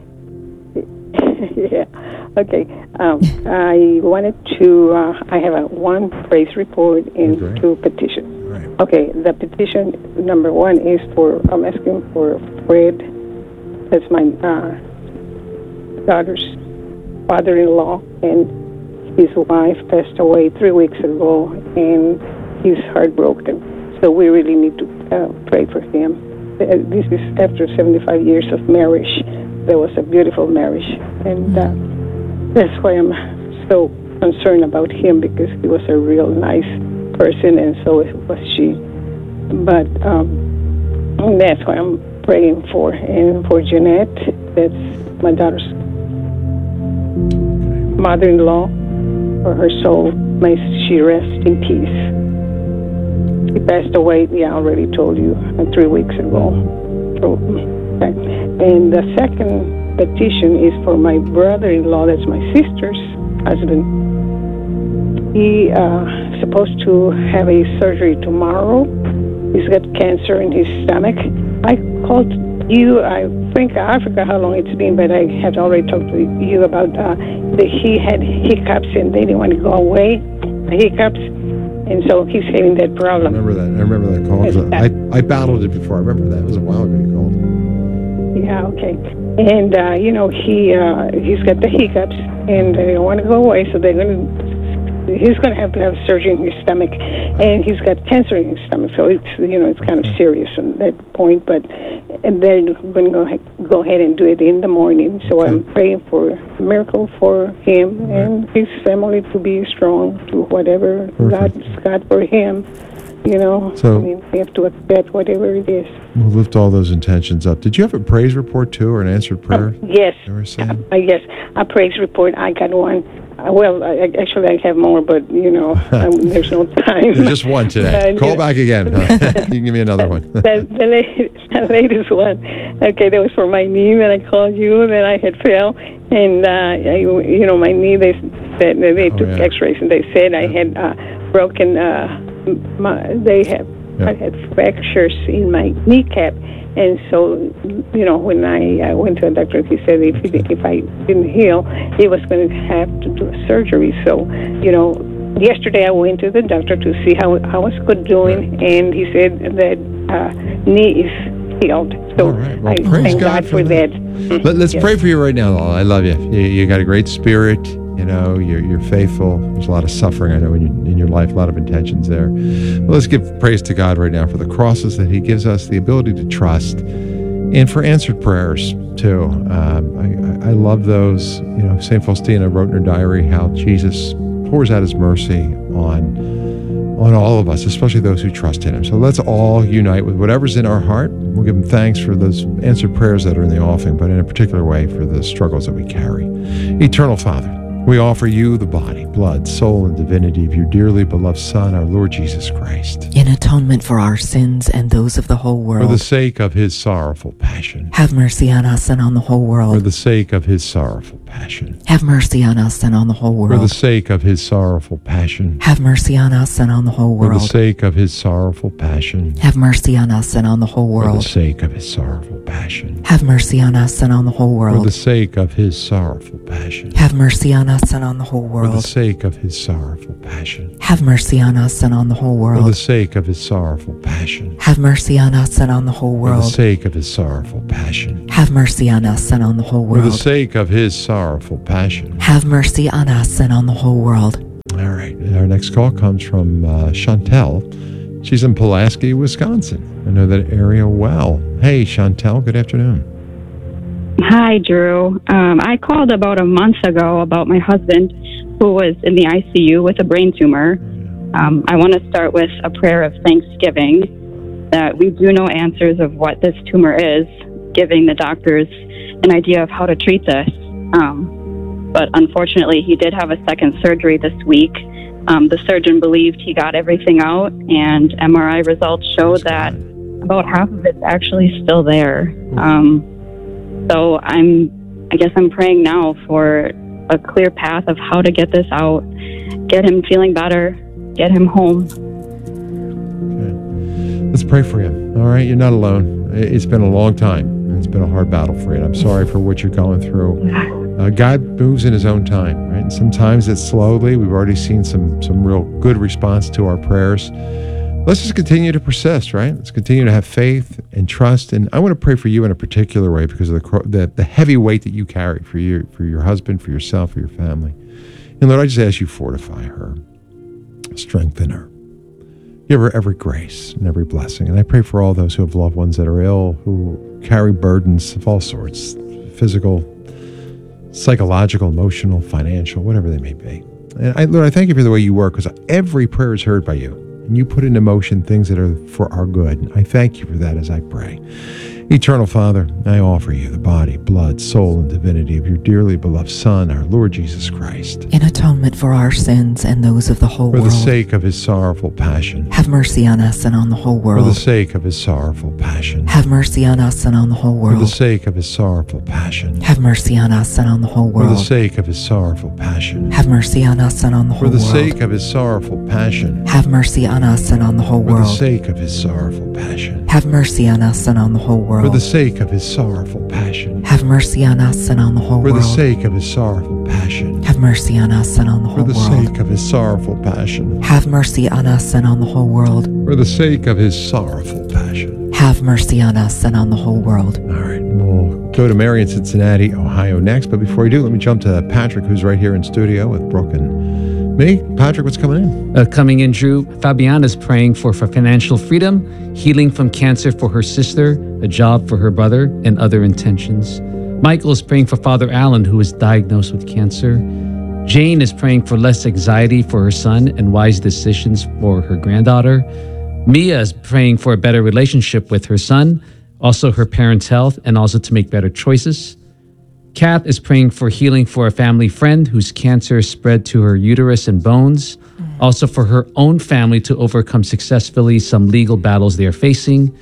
[SPEAKER 17] yeah, okay. Um, I wanted to. Uh, I have a one praise report and
[SPEAKER 1] Okay.
[SPEAKER 17] two petitions. Okay, the petition number one is for. I'm asking for Fred. That's my uh, daughter's father-in-law, and his wife passed away three weeks ago, and he's heartbroken. So we really need to uh, pray for him. Uh, This is after seventy-five years of marriage. There was a beautiful marriage, and uh, that's why I'm so concerned about him, because he was a real nice person, and so was she. But um, that's why I'm praying for. And for Jeanette, that's my daughter's mother-in-law, for her soul, may she rest in peace. She passed away, yeah, I already told you, uh, three weeks ago. So, okay. And the second petition is for my brother-in-law, that's my sister's husband. He uh supposed to have a surgery tomorrow. He's got cancer in his stomach. I called you, I think, I forgot how long it's been, but I had already talked to you about uh, that he had hiccups and they didn't want to go away, the hiccups, and so he's having that
[SPEAKER 1] I
[SPEAKER 17] problem.
[SPEAKER 1] remember that. I remember that call. I, I battled it before. I remember that. It was a while ago you called.
[SPEAKER 17] Yeah, okay. And, uh, you know, he, uh, he's got the hiccups, and they don't want to go away, so they're going to he's going to have to have surgery in his stomach, and he's got cancer in his stomach, so it's, you know, it's kind of serious at that point, but and they're going to go, ahead- go ahead and do it in the morning, so I'm praying for a miracle for him and his family to be strong to whatever God's got for him, you know.
[SPEAKER 1] So-
[SPEAKER 17] I mean, we have to accept whatever it is.
[SPEAKER 1] We'll lift all those intentions up. Did you have a praise report too, or an answered prayer?
[SPEAKER 17] Yes.
[SPEAKER 1] You were saying?
[SPEAKER 17] Uh, yes, a praise report. I got one. Uh, well, I, I- actually, I have more, but, you know, um, there's no time.
[SPEAKER 1] There's just one today.
[SPEAKER 17] Uh,
[SPEAKER 1] Call
[SPEAKER 17] yeah.
[SPEAKER 1] back again. Huh? You can give me another one.
[SPEAKER 17] the, the, la- the latest one. Okay, that was for my knee, and I called you, and I had fell, and, uh, I, you know, my knee, they, they, they took
[SPEAKER 1] yeah.
[SPEAKER 17] x-rays, and they said I had uh, broken, uh, my, they have, I had fractures in my kneecap. And so, you know, when I uh, went to a doctor, he said if it, if I didn't heal, he was going to have to do a surgery. So, you know, yesterday I went to the doctor to see how how I was good doing, and he said that uh, knee is healed. So
[SPEAKER 1] Well,
[SPEAKER 17] I
[SPEAKER 1] praise
[SPEAKER 17] thank
[SPEAKER 1] God
[SPEAKER 17] God,
[SPEAKER 1] for
[SPEAKER 17] for that.
[SPEAKER 1] Let, let's
[SPEAKER 17] Yes.
[SPEAKER 1] pray for you right now, Lala. I love you. you. You got a great spirit. You know, you're, you're faithful. There's a lot of suffering, I know, in your, in your life, a lot of intentions there. But let's give praise to God right now for the crosses that he gives us, the ability to trust, and for answered prayers, too. Um, I, I love those. You know, Saint Faustina wrote in her diary how Jesus pours out his mercy on on all of us, especially those who trust in him. So let's all unite with whatever's in our heart. We'll give him thanks for those answered prayers that are in the offering, but in a particular way for the struggles that we carry. Eternal Father, We offer you the body, blood, soul, and divinity of your dearly beloved Son, our Lord Jesus Christ,
[SPEAKER 15] in atonement for our sins and those of the whole world.
[SPEAKER 1] For the sake of his sorrowful passion.
[SPEAKER 15] Have mercy on us and on the whole world.
[SPEAKER 1] For the sake of his sorrowful passion.
[SPEAKER 15] Have mercy on us and on the whole world.
[SPEAKER 1] For the sake of his sorrowful passion.
[SPEAKER 15] Have mercy on us and on the whole world.
[SPEAKER 1] For the sake of his sorrowful passion.
[SPEAKER 15] Have mercy on us and on the whole world.
[SPEAKER 1] For the sake of his sorrowful passion.
[SPEAKER 15] Have mercy on us and on the whole world.
[SPEAKER 1] For the sake of his sorrowful passion.
[SPEAKER 15] Have mercy on us and on the whole world.
[SPEAKER 1] For the sake of his sorrowful passion.
[SPEAKER 15] Have mercy on us and on the whole world.
[SPEAKER 1] For the sake of his sorrowful passion.
[SPEAKER 15] Have mercy on us and on the whole world.
[SPEAKER 1] For the sake of his sorrowful passion.
[SPEAKER 15] Have mercy on us and on the whole world.
[SPEAKER 1] For the sake of his sorrowful passion.
[SPEAKER 15] Have mercy on us and on the whole world.
[SPEAKER 1] All right. Our next call comes from uh, Chantel. She's in Pulaski, Wisconsin. I know that area well. Hey, Chantel, good afternoon.
[SPEAKER 18] Hi, Drew. Um, I called about a month ago about my husband who was in the I C U with a brain tumor. Um, I want to start with a prayer of thanksgiving that we do know answers of what this tumor is, giving the doctors an idea of how to treat this. Um, but unfortunately, he did have a second surgery this week. Um, the surgeon believed he got everything out, and M R I results showed that about half of it's actually still there. Um, so I'm, I guess I'm praying now for a clear path of how to get this out, get him feeling better, get him home.
[SPEAKER 1] Okay. Let's pray for him. All right, you're not alone. It's been a long time. It's been a hard battle for you. I'm sorry for what you're going through. Uh, God moves in his own time, right? And sometimes it's slowly. We've already seen some some real good response to our prayers. Let's just continue to persist, right? Let's continue to have faith and trust. And I want to pray for you in a particular way because of the the, the heavy weight that you carry for your for your husband, for yourself, for your family. And Lord, I just ask you fortify her, strengthen her, give her every grace and every blessing. And I pray for all those who have loved ones that are ill, who carry burdens of all sorts, physical, psychological, emotional, financial, whatever they may be. And I, Lord, I thank you for the way you work because every prayer is heard by you. And you put into motion things that are for our good. I thank you for that as I pray. Eternal Father, I offer you the body, blood, soul, and divinity of your dearly beloved Son, our Lord Jesus Christ,
[SPEAKER 15] in atonement for our sins and those of the whole
[SPEAKER 1] for
[SPEAKER 15] world.
[SPEAKER 1] For the sake of his sorrowful passion.
[SPEAKER 15] Have mercy on us and on the whole world.
[SPEAKER 1] For the sake of his sorrowful passion.
[SPEAKER 15] Have mercy on us and on the whole world.
[SPEAKER 1] For the sake of his sorrowful passion.
[SPEAKER 15] Have mercy on us and on the whole world.
[SPEAKER 1] For the sake of his sorrowful passion.
[SPEAKER 15] Have mercy on us and on the whole
[SPEAKER 1] world. For the
[SPEAKER 15] world.
[SPEAKER 1] sake of his sorrowful passion.
[SPEAKER 15] Have mercy on us and on the whole
[SPEAKER 1] For
[SPEAKER 15] world.
[SPEAKER 1] the sake of his sorrowful passion.
[SPEAKER 15] Have mercy on us and on the whole world.
[SPEAKER 1] For the sake of his sorrowful passion.
[SPEAKER 15] Have mercy on us and on the whole
[SPEAKER 1] For
[SPEAKER 15] world.
[SPEAKER 1] the sake of his sorrowful passion.
[SPEAKER 15] Have mercy on us and on the whole
[SPEAKER 1] For the
[SPEAKER 15] world.
[SPEAKER 1] sake of his sorrowful passion.
[SPEAKER 15] Have mercy on us and on the whole world.
[SPEAKER 1] For the sake of his sorrowful passion.
[SPEAKER 15] Have mercy on us and on the whole world.
[SPEAKER 1] All right, we'll go to Mary in Cincinnati, Ohio next. But before we do, let me jump to Patrick, who's right here in studio with Brooke and me. Patrick, what's coming in?
[SPEAKER 16] Uh, coming in, Drew. Fabiana is praying for, for financial freedom, healing from cancer for her sister, a job for her brother, and other intentions. Michael is praying for Father Allen, who is diagnosed with cancer. Jane is praying for less anxiety for her son and wise decisions for her granddaughter. Mia is praying for a better relationship with her son, also her parents' health, and also to make better choices. Kath is praying for healing for a family friend whose cancer spread to her uterus and bones, also for her own family to overcome successfully some legal battles they are facing.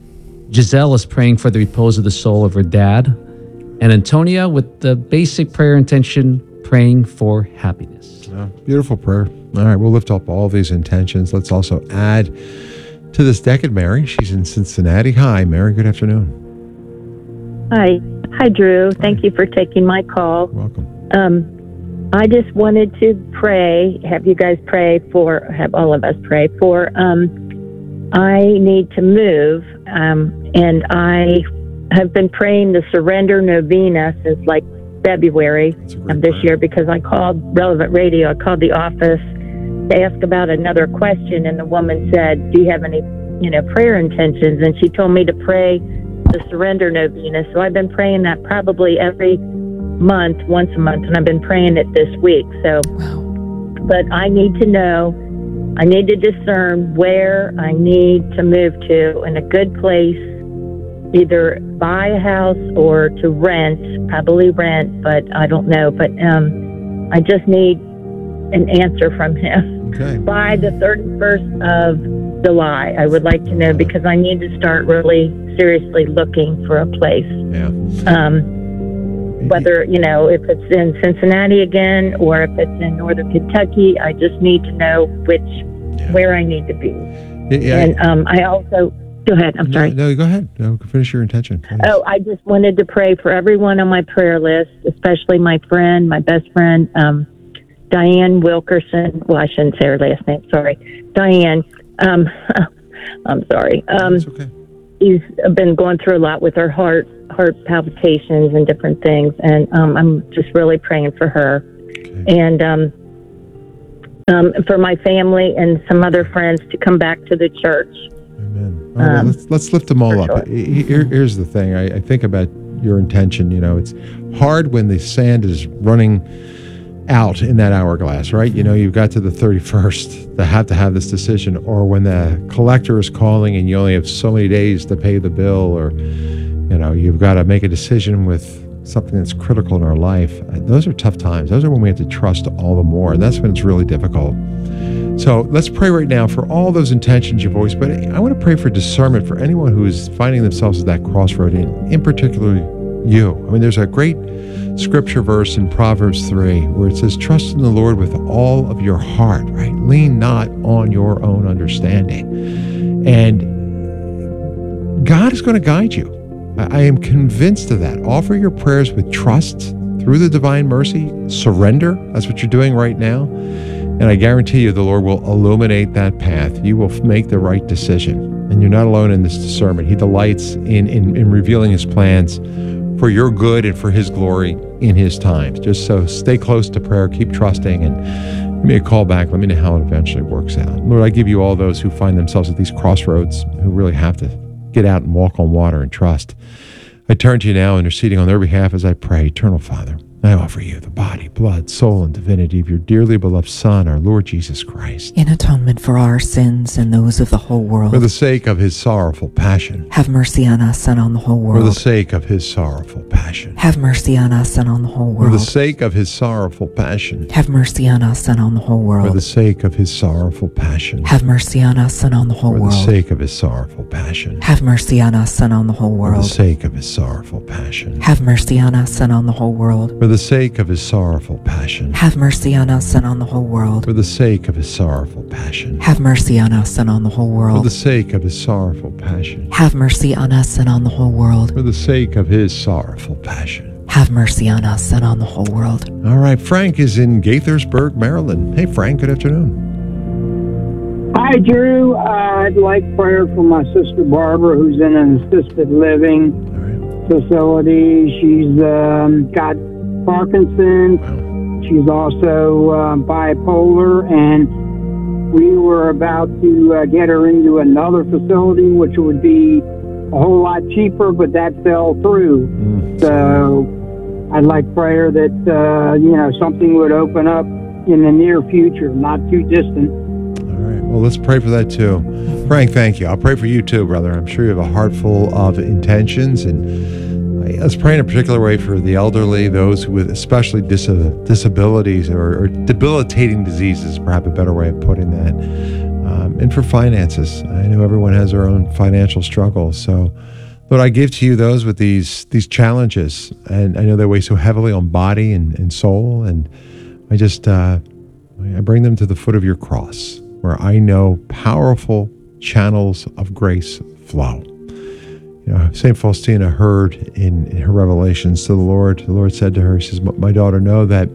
[SPEAKER 16] Giselle is praying for the repose of the soul of her dad. And Antonia, with the basic prayer intention, praying for happiness.
[SPEAKER 1] Oh, beautiful prayer. All right, we'll lift up all these intentions. Let's also add to this decade Mary. She's in Cincinnati. Hi, Mary. Good afternoon.
[SPEAKER 19] Hi. Hi, Drew. Thank you for taking my call.
[SPEAKER 1] Welcome.
[SPEAKER 19] Um, I just wanted to pray, have you guys pray for, have all of us pray for, um, I need to move, um, and I have been praying the Surrender Novena since like February of this year because I called Relevant Radio. I called the office to ask about another question, and the woman said, do you have any, you know, prayer intentions? And she told me to pray the Surrender Novena. So I've been praying that probably every month, once a month, and I've been praying it this week. So, but I need to know, I need to discern where I need to move to in a good place, either buy a house or to rent, probably rent, but I don't know. But um, I just need an answer from him
[SPEAKER 1] okay.
[SPEAKER 19] by the thirty-first of July. I would like to know because I need to start really seriously looking for a place.
[SPEAKER 1] Yeah.
[SPEAKER 19] Um, whether, you know, if it's in Cincinnati again or if it's in Northern Kentucky, I just need to know which, yeah. where I need to be.
[SPEAKER 1] Yeah,
[SPEAKER 19] and um, I also, go ahead, I'm
[SPEAKER 1] no,
[SPEAKER 19] sorry.
[SPEAKER 1] No, go ahead. No, finish your intention. Please.
[SPEAKER 19] Oh, I just wanted to pray for everyone on my prayer list, especially my friend, my best friend, um, Diane Wilkerson. Well, I shouldn't say her last name, sorry. Diane, um, I'm sorry. Um,
[SPEAKER 1] That's okay.
[SPEAKER 19] She's been going through a lot with her heart, heart palpitations and different things, and um, I'm just really praying for her, okay. and um, um, for my family and some other friends to come back to the church.
[SPEAKER 1] Amen. Oh, well, um, let's let's lift them all up.
[SPEAKER 19] Sure.
[SPEAKER 1] Here, here's the thing. I, I think about your intention. You know, it's hard when the sand is running out in that hourglass, right? You know, you've got to the thirty-first to have to have this decision, or when the collector is calling and you only have so many days to pay the bill, or, you know, you've got to make a decision with something that's critical in our life. Those are tough times. Those are when we have to trust all the more. And that's when it's really difficult. So let's pray right now for all those intentions you voiced, but I want to pray for discernment for anyone who is finding themselves at that crossroad, in, in particular you. I mean, there's a great scripture verse in Proverbs three where it says, trust in the Lord with all of your heart, right? Lean not on your own understanding. And God is going to guide you. I, I am convinced of that. Offer your prayers with trust through the divine mercy. Surrender. That's what you're doing right now. And I guarantee you the Lord will illuminate that path. You will make the right decision. And you're not alone in this discernment. He delights in, in, in revealing his plans for your good and for his glory in his times. Just so stay close to prayer, keep trusting, and give me a call back. Let me know how it eventually works out. Lord, I give you all those who find themselves at these crossroads, who really have to get out and walk on water and trust. I turn to you now, interceding on their behalf as I pray. Eternal Father, I offer you the body, blood, soul, and divinity of your dearly beloved Son, our Lord Jesus Christ,
[SPEAKER 15] in atonement for our sins and those of the whole world.
[SPEAKER 1] For the sake of his sorrowful passion.
[SPEAKER 15] Have mercy on us and on the whole world.
[SPEAKER 1] For the sake of his sorrowful passion.
[SPEAKER 15] Have mercy on us and on the whole world.
[SPEAKER 1] For the sake of his sorrowful passion.
[SPEAKER 15] Have mercy on us and on the whole world.
[SPEAKER 1] For the sake of his sorrowful passion.
[SPEAKER 15] Have mercy on us and on the whole world.
[SPEAKER 1] For the sake of his sorrowful passion.
[SPEAKER 15] Have mercy on us and on the whole world.
[SPEAKER 1] For the sake of his sorrowful passion.
[SPEAKER 15] Have mercy on us and on the whole world.
[SPEAKER 1] For the sake of his sorrowful passion.
[SPEAKER 15] Have mercy on us and on the whole world.
[SPEAKER 1] For the sake of his sorrowful passion.
[SPEAKER 15] Have mercy on us and on the whole world.
[SPEAKER 1] For the sake of his sorrowful passion.
[SPEAKER 15] Have mercy on us and on the whole world.
[SPEAKER 1] For the sake of his sorrowful passion.
[SPEAKER 15] Have mercy on us and on the whole world.
[SPEAKER 1] All right, Frank is in Gaithersburg, Maryland. Hey, Frank, good afternoon.
[SPEAKER 20] Hi, Drew. Uh, I'd like prayer for my sister Barbara, who's in an assisted living facility. She's um, got Parkinson's. She's also uh, bipolar, and we were about to uh, get her into another facility, which would be a whole lot cheaper, but that fell through. Mm. So I'd like prayer that, uh, you know, something would open up in the near future, not too distant.
[SPEAKER 1] All right. Well, let's pray for that too. Frank, thank you. I'll pray for you too, brother. I'm sure you have a heart full of intentions, and let's pray in a particular way for the elderly, those with especially dis- disabilities or, or debilitating diseases, perhaps a better way of putting that, um, and for finances. I know everyone has their own financial struggles. So, Lord, I give to you those with these these challenges, and I know they weigh so heavily on body and, and soul, and I just, uh, I bring them to the foot of your cross, where I know powerful channels of grace flow. You know, Saint Faustina heard in, in her revelations to the Lord, the Lord said to her, he says, my daughter, know that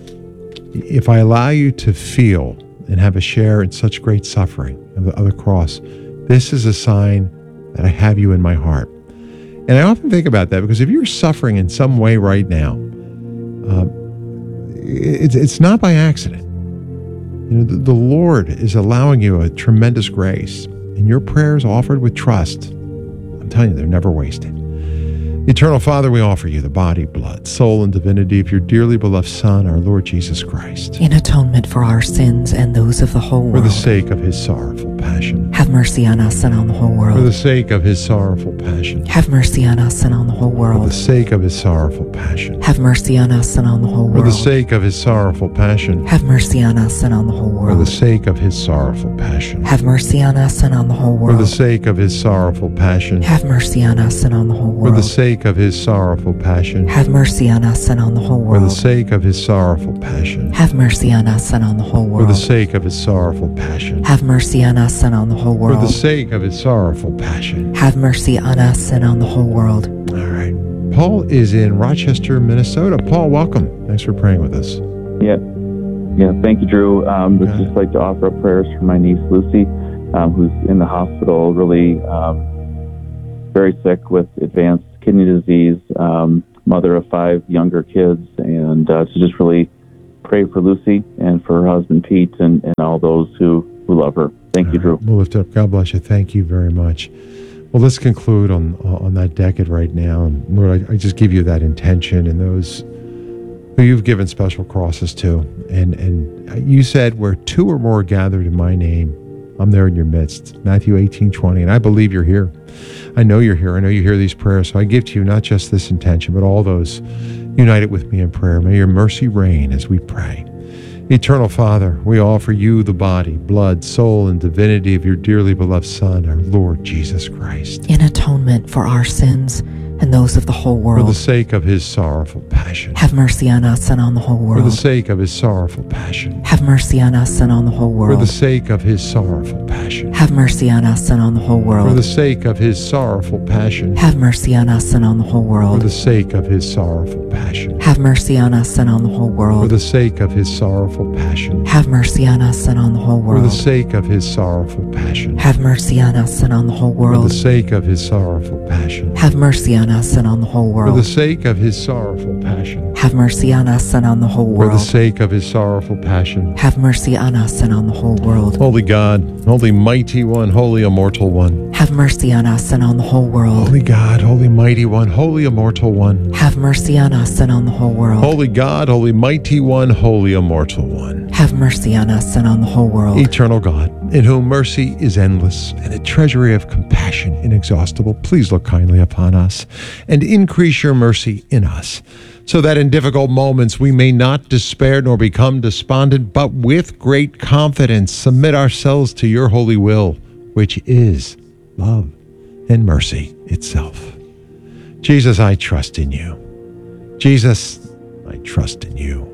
[SPEAKER 1] if I allow you to feel and have a share in such great suffering of the, of the cross, this is a sign that I have you in my heart. And I often think about that, because if you're suffering in some way right now, um, it's, it's not by accident. You know, the, the Lord is allowing you a tremendous grace, and your prayers offered with trust, I'm telling you, they're never wasted. Eternal Father, we offer you the body, blood, soul, and divinity of your dearly beloved Son, our Lord Jesus Christ,
[SPEAKER 15] in atonement for our sins and those of the whole world.
[SPEAKER 1] For the sake of his sorrowful passion. passion.
[SPEAKER 15] Have mercy on us and on the whole
[SPEAKER 1] For
[SPEAKER 15] world.
[SPEAKER 1] the sake of his sorrowful passion.
[SPEAKER 15] Have mercy on us and on the whole
[SPEAKER 1] For
[SPEAKER 15] world.
[SPEAKER 1] the sake of his sorrowful passion.
[SPEAKER 15] Have mercy on us and on the whole
[SPEAKER 1] For the
[SPEAKER 15] world.
[SPEAKER 1] sake of his sorrowful passion.
[SPEAKER 15] Have mercy on us and on the whole
[SPEAKER 1] For the
[SPEAKER 15] world.
[SPEAKER 1] sake of his sorrowful passion.
[SPEAKER 15] Have mercy on us and on the whole
[SPEAKER 1] For the
[SPEAKER 15] world.
[SPEAKER 1] sake of his sorrowful passion.
[SPEAKER 15] Have mercy on us and on the whole
[SPEAKER 1] For the
[SPEAKER 15] world.
[SPEAKER 1] sake of his sorrowful passion.
[SPEAKER 15] Have mercy on us and on the whole
[SPEAKER 1] For the
[SPEAKER 15] world.
[SPEAKER 1] sake of his sorrowful passion.
[SPEAKER 15] Have mercy on us and on the whole
[SPEAKER 1] For the
[SPEAKER 15] world.
[SPEAKER 1] sake of his sorrowful passion.
[SPEAKER 15] Have mercy on us and on the whole
[SPEAKER 1] For the
[SPEAKER 15] world.
[SPEAKER 1] sake of his sorrowful passion.
[SPEAKER 15] Have mercy on us and on the whole world.
[SPEAKER 1] All right. Paul is in Rochester, Minnesota. Paul, welcome. Thanks for praying with us.
[SPEAKER 21] Yeah, yeah. Thank you, Drew. Um, would just like to offer up prayers for my niece Lucy, um, who's in the hospital, really um, very sick with advanced kidney disease. Um, mother of five younger kids, and uh, to just really pray for Lucy and for her husband Pete and, and all those who, who love her. Thank you, Drew.
[SPEAKER 1] We'll lift up. God bless you. Thank you very much. Well, let's conclude on on that decade right now. And Lord, I, I just give you that intention and those who you've given special crosses to. And and you said, where two or more are gathered in my name, I'm there in your midst. Matthew eighteen twenty. And I believe you're here. I know you're here. I know you hear these prayers. So I give to you not just this intention, but all those united with me in prayer. May your mercy reign as we pray. Eternal Father, we offer you the body, blood, soul, and divinity of your dearly beloved Son, our Lord Jesus Christ.
[SPEAKER 15] In atonement for our sins and those of the whole
[SPEAKER 1] For
[SPEAKER 15] world.
[SPEAKER 1] the sake of his sorrowful passion.
[SPEAKER 15] Have mercy on us and on the whole
[SPEAKER 1] For the
[SPEAKER 15] world.
[SPEAKER 1] sake of his sorrowful passion.
[SPEAKER 15] Have mercy on us and on the whole
[SPEAKER 1] For the
[SPEAKER 15] world.
[SPEAKER 1] sake of his sorrowful passion.
[SPEAKER 15] Have mercy on us and on the whole
[SPEAKER 1] For
[SPEAKER 15] world.
[SPEAKER 1] the sake of his sorrowful passion.
[SPEAKER 15] Have mercy on us and on the whole
[SPEAKER 1] For
[SPEAKER 15] world.
[SPEAKER 1] the sake of his sorrowful passion.
[SPEAKER 15] Have mercy on us and on the whole
[SPEAKER 1] For
[SPEAKER 15] world.
[SPEAKER 1] the sake of his sorrowful passion.
[SPEAKER 15] Have mercy on us and on the whole
[SPEAKER 1] For the
[SPEAKER 15] world.
[SPEAKER 1] sake of his sorrowful passion.
[SPEAKER 15] Have mercy on us and on the whole
[SPEAKER 1] For the
[SPEAKER 15] world.
[SPEAKER 1] sake of his sorrowful passion.
[SPEAKER 15] Have mercy on us and on the whole
[SPEAKER 1] For the
[SPEAKER 15] world.
[SPEAKER 1] sake of his sorrowful passion.
[SPEAKER 15] Have mercy on us and on the whole
[SPEAKER 1] For the
[SPEAKER 15] world.
[SPEAKER 1] sake of his sorrowful passion.
[SPEAKER 15] Have mercy on us and on the whole world.
[SPEAKER 1] Holy God, holy mighty one, holy immortal one.
[SPEAKER 15] Have mercy on us and on the whole world.
[SPEAKER 1] Holy God, holy mighty one, holy immortal one.
[SPEAKER 15] Have mercy on us and on the whole world.
[SPEAKER 1] Holy God, holy mighty one, holy immortal one.
[SPEAKER 15] Have mercy on us and on the whole world.
[SPEAKER 1] Eternal God, in whom mercy is endless and a treasury of compassion inexhaustible, please look kindly upon us and increase your mercy in us, so that in difficult moments we may not despair nor become despondent, but with great confidence submit ourselves to your holy will, which is love and mercy itself. Jesus, I trust in you. Jesus, I trust in you.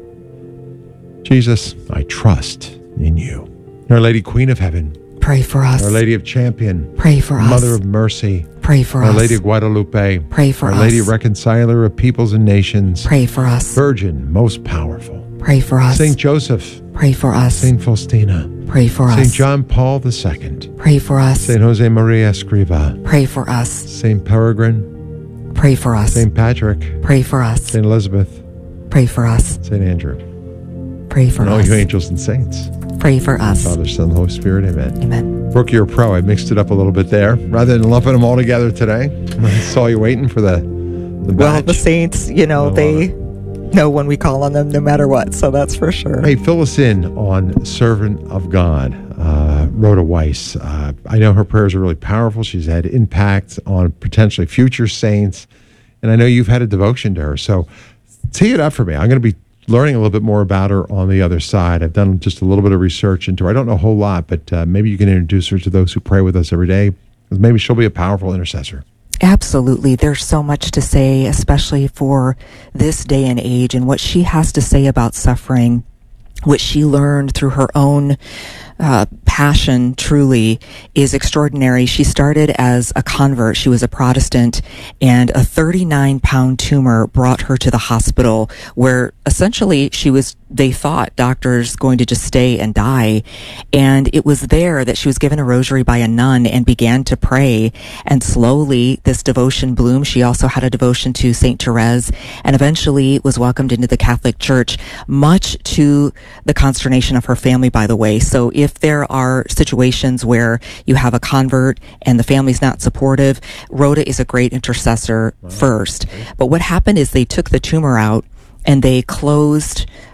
[SPEAKER 1] Jesus, I trust in you. Our Lady Queen of Heaven,
[SPEAKER 15] Pray for us.
[SPEAKER 1] Our Lady of Champion,
[SPEAKER 15] Pray for us.
[SPEAKER 1] Mother of Mercy,
[SPEAKER 15] Pray for
[SPEAKER 1] Our
[SPEAKER 15] us.
[SPEAKER 1] Lady of Guadalupe,
[SPEAKER 15] Pray for
[SPEAKER 1] Our
[SPEAKER 15] us.
[SPEAKER 1] Lady Reconciler of Peoples and Nations,
[SPEAKER 15] Pray for us.
[SPEAKER 1] Virgin, most powerful,
[SPEAKER 15] Pray for us.
[SPEAKER 1] Saint Joseph,
[SPEAKER 15] Pray for us.
[SPEAKER 1] Saint Faustina,
[SPEAKER 15] Pray for
[SPEAKER 1] Saint
[SPEAKER 15] us.
[SPEAKER 1] John Paul the Second,
[SPEAKER 15] Pray for us.
[SPEAKER 1] Saint Jose Maria Escriva,
[SPEAKER 15] Pray for us.
[SPEAKER 1] Saint Peregrine,
[SPEAKER 15] Pray for us.
[SPEAKER 1] Saint Patrick,
[SPEAKER 15] Pray for us.
[SPEAKER 1] Saint Elizabeth,
[SPEAKER 15] Pray for us.
[SPEAKER 1] Saint Andrew,
[SPEAKER 15] Pray for
[SPEAKER 1] and all
[SPEAKER 15] us.
[SPEAKER 1] you angels and saints.
[SPEAKER 15] Pray for us.
[SPEAKER 1] Father, Son, Holy Spirit, amen.
[SPEAKER 15] Amen.
[SPEAKER 1] Brooke, you're a pro. I mixed it up a little bit there. Rather than lumping them all together today, I saw you waiting for the, the
[SPEAKER 15] Well,
[SPEAKER 1] batch.
[SPEAKER 15] the saints, you know, they know when we call on them no matter what, so that's for sure.
[SPEAKER 1] Hey, fill us in on Servant of God, uh, Rhoda Weiss. Uh, I know her prayers are really powerful. She's had impact on potentially future saints, and I know you've had a devotion to her. So tee it up for me. I'm going to be learning a little bit more about her on the other side. I've done just a little bit of research into her. I don't know a whole lot, but uh, maybe you can introduce her to those who pray with us every day. Maybe she'll be a powerful intercessor.
[SPEAKER 15] Absolutely. There's so much to say, especially for this day and age, and what she has to say about suffering, what she learned through her own uh, passion truly is extraordinary. She started as a convert. She was a Protestant, and a thirty-nine pound tumor brought her to the hospital where essentially she was, they thought, doctors going to just stay and die. And it was there that she was given a rosary by a nun and began to pray. And slowly this devotion bloomed. She also had a devotion to Saint Therese and eventually was welcomed into the Catholic Church, much to the consternation of her family, by the way. So if there are situations where you have a convert and the family's not supportive, Rhoda is a great intercessor first. But what happened is they took the tumor out and they closed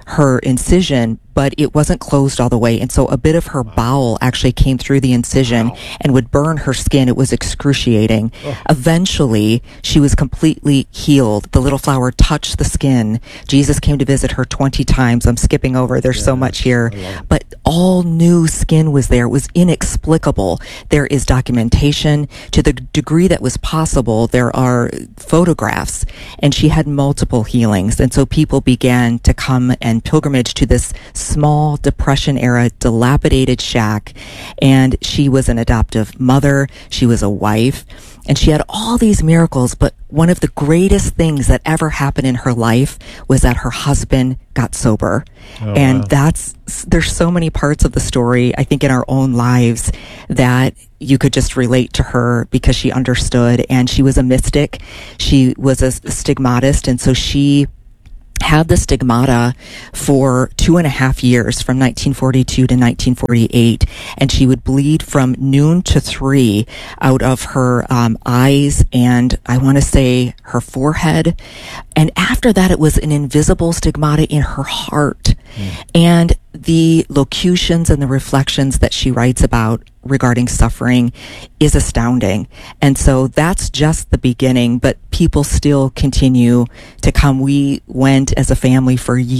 [SPEAKER 15] her incision, but it wasn't closed all the way. And so a bit of her bowel actually came through the incision wow. and would burn her skin. It was excruciating. Oh. Eventually, she was completely healed. The little flower touched the skin. Jesus came to visit her twenty times. I'm skipping over. There's yes, so much here. But all new skin was there. It was inexplicable. There is documentation to the degree that was possible. There are photographs, and she had multiple healings. And so people began to come and pilgrimage to this small Depression era dilapidated shack. And she was an adoptive mother. She was a wife. And she had all these miracles, but one of the greatest things that ever happened in her life was that her husband got sober. Oh, and wow. that's, there's so many parts of the story, I think, in our own lives that you could just relate to her because she understood, and she was a mystic. She was a stigmatist, and so she had the stigmata for two and a half years, from nineteen forty-two to nineteen forty-eight, and she would bleed from noon to three out of her um, eyes and I want to say her forehead. And after that, it was an invisible stigmata in her heart. Mm. And the locutions and the reflections that she writes about regarding suffering is astounding. And so that's just the beginning, but people still continue to come. We went as a family for years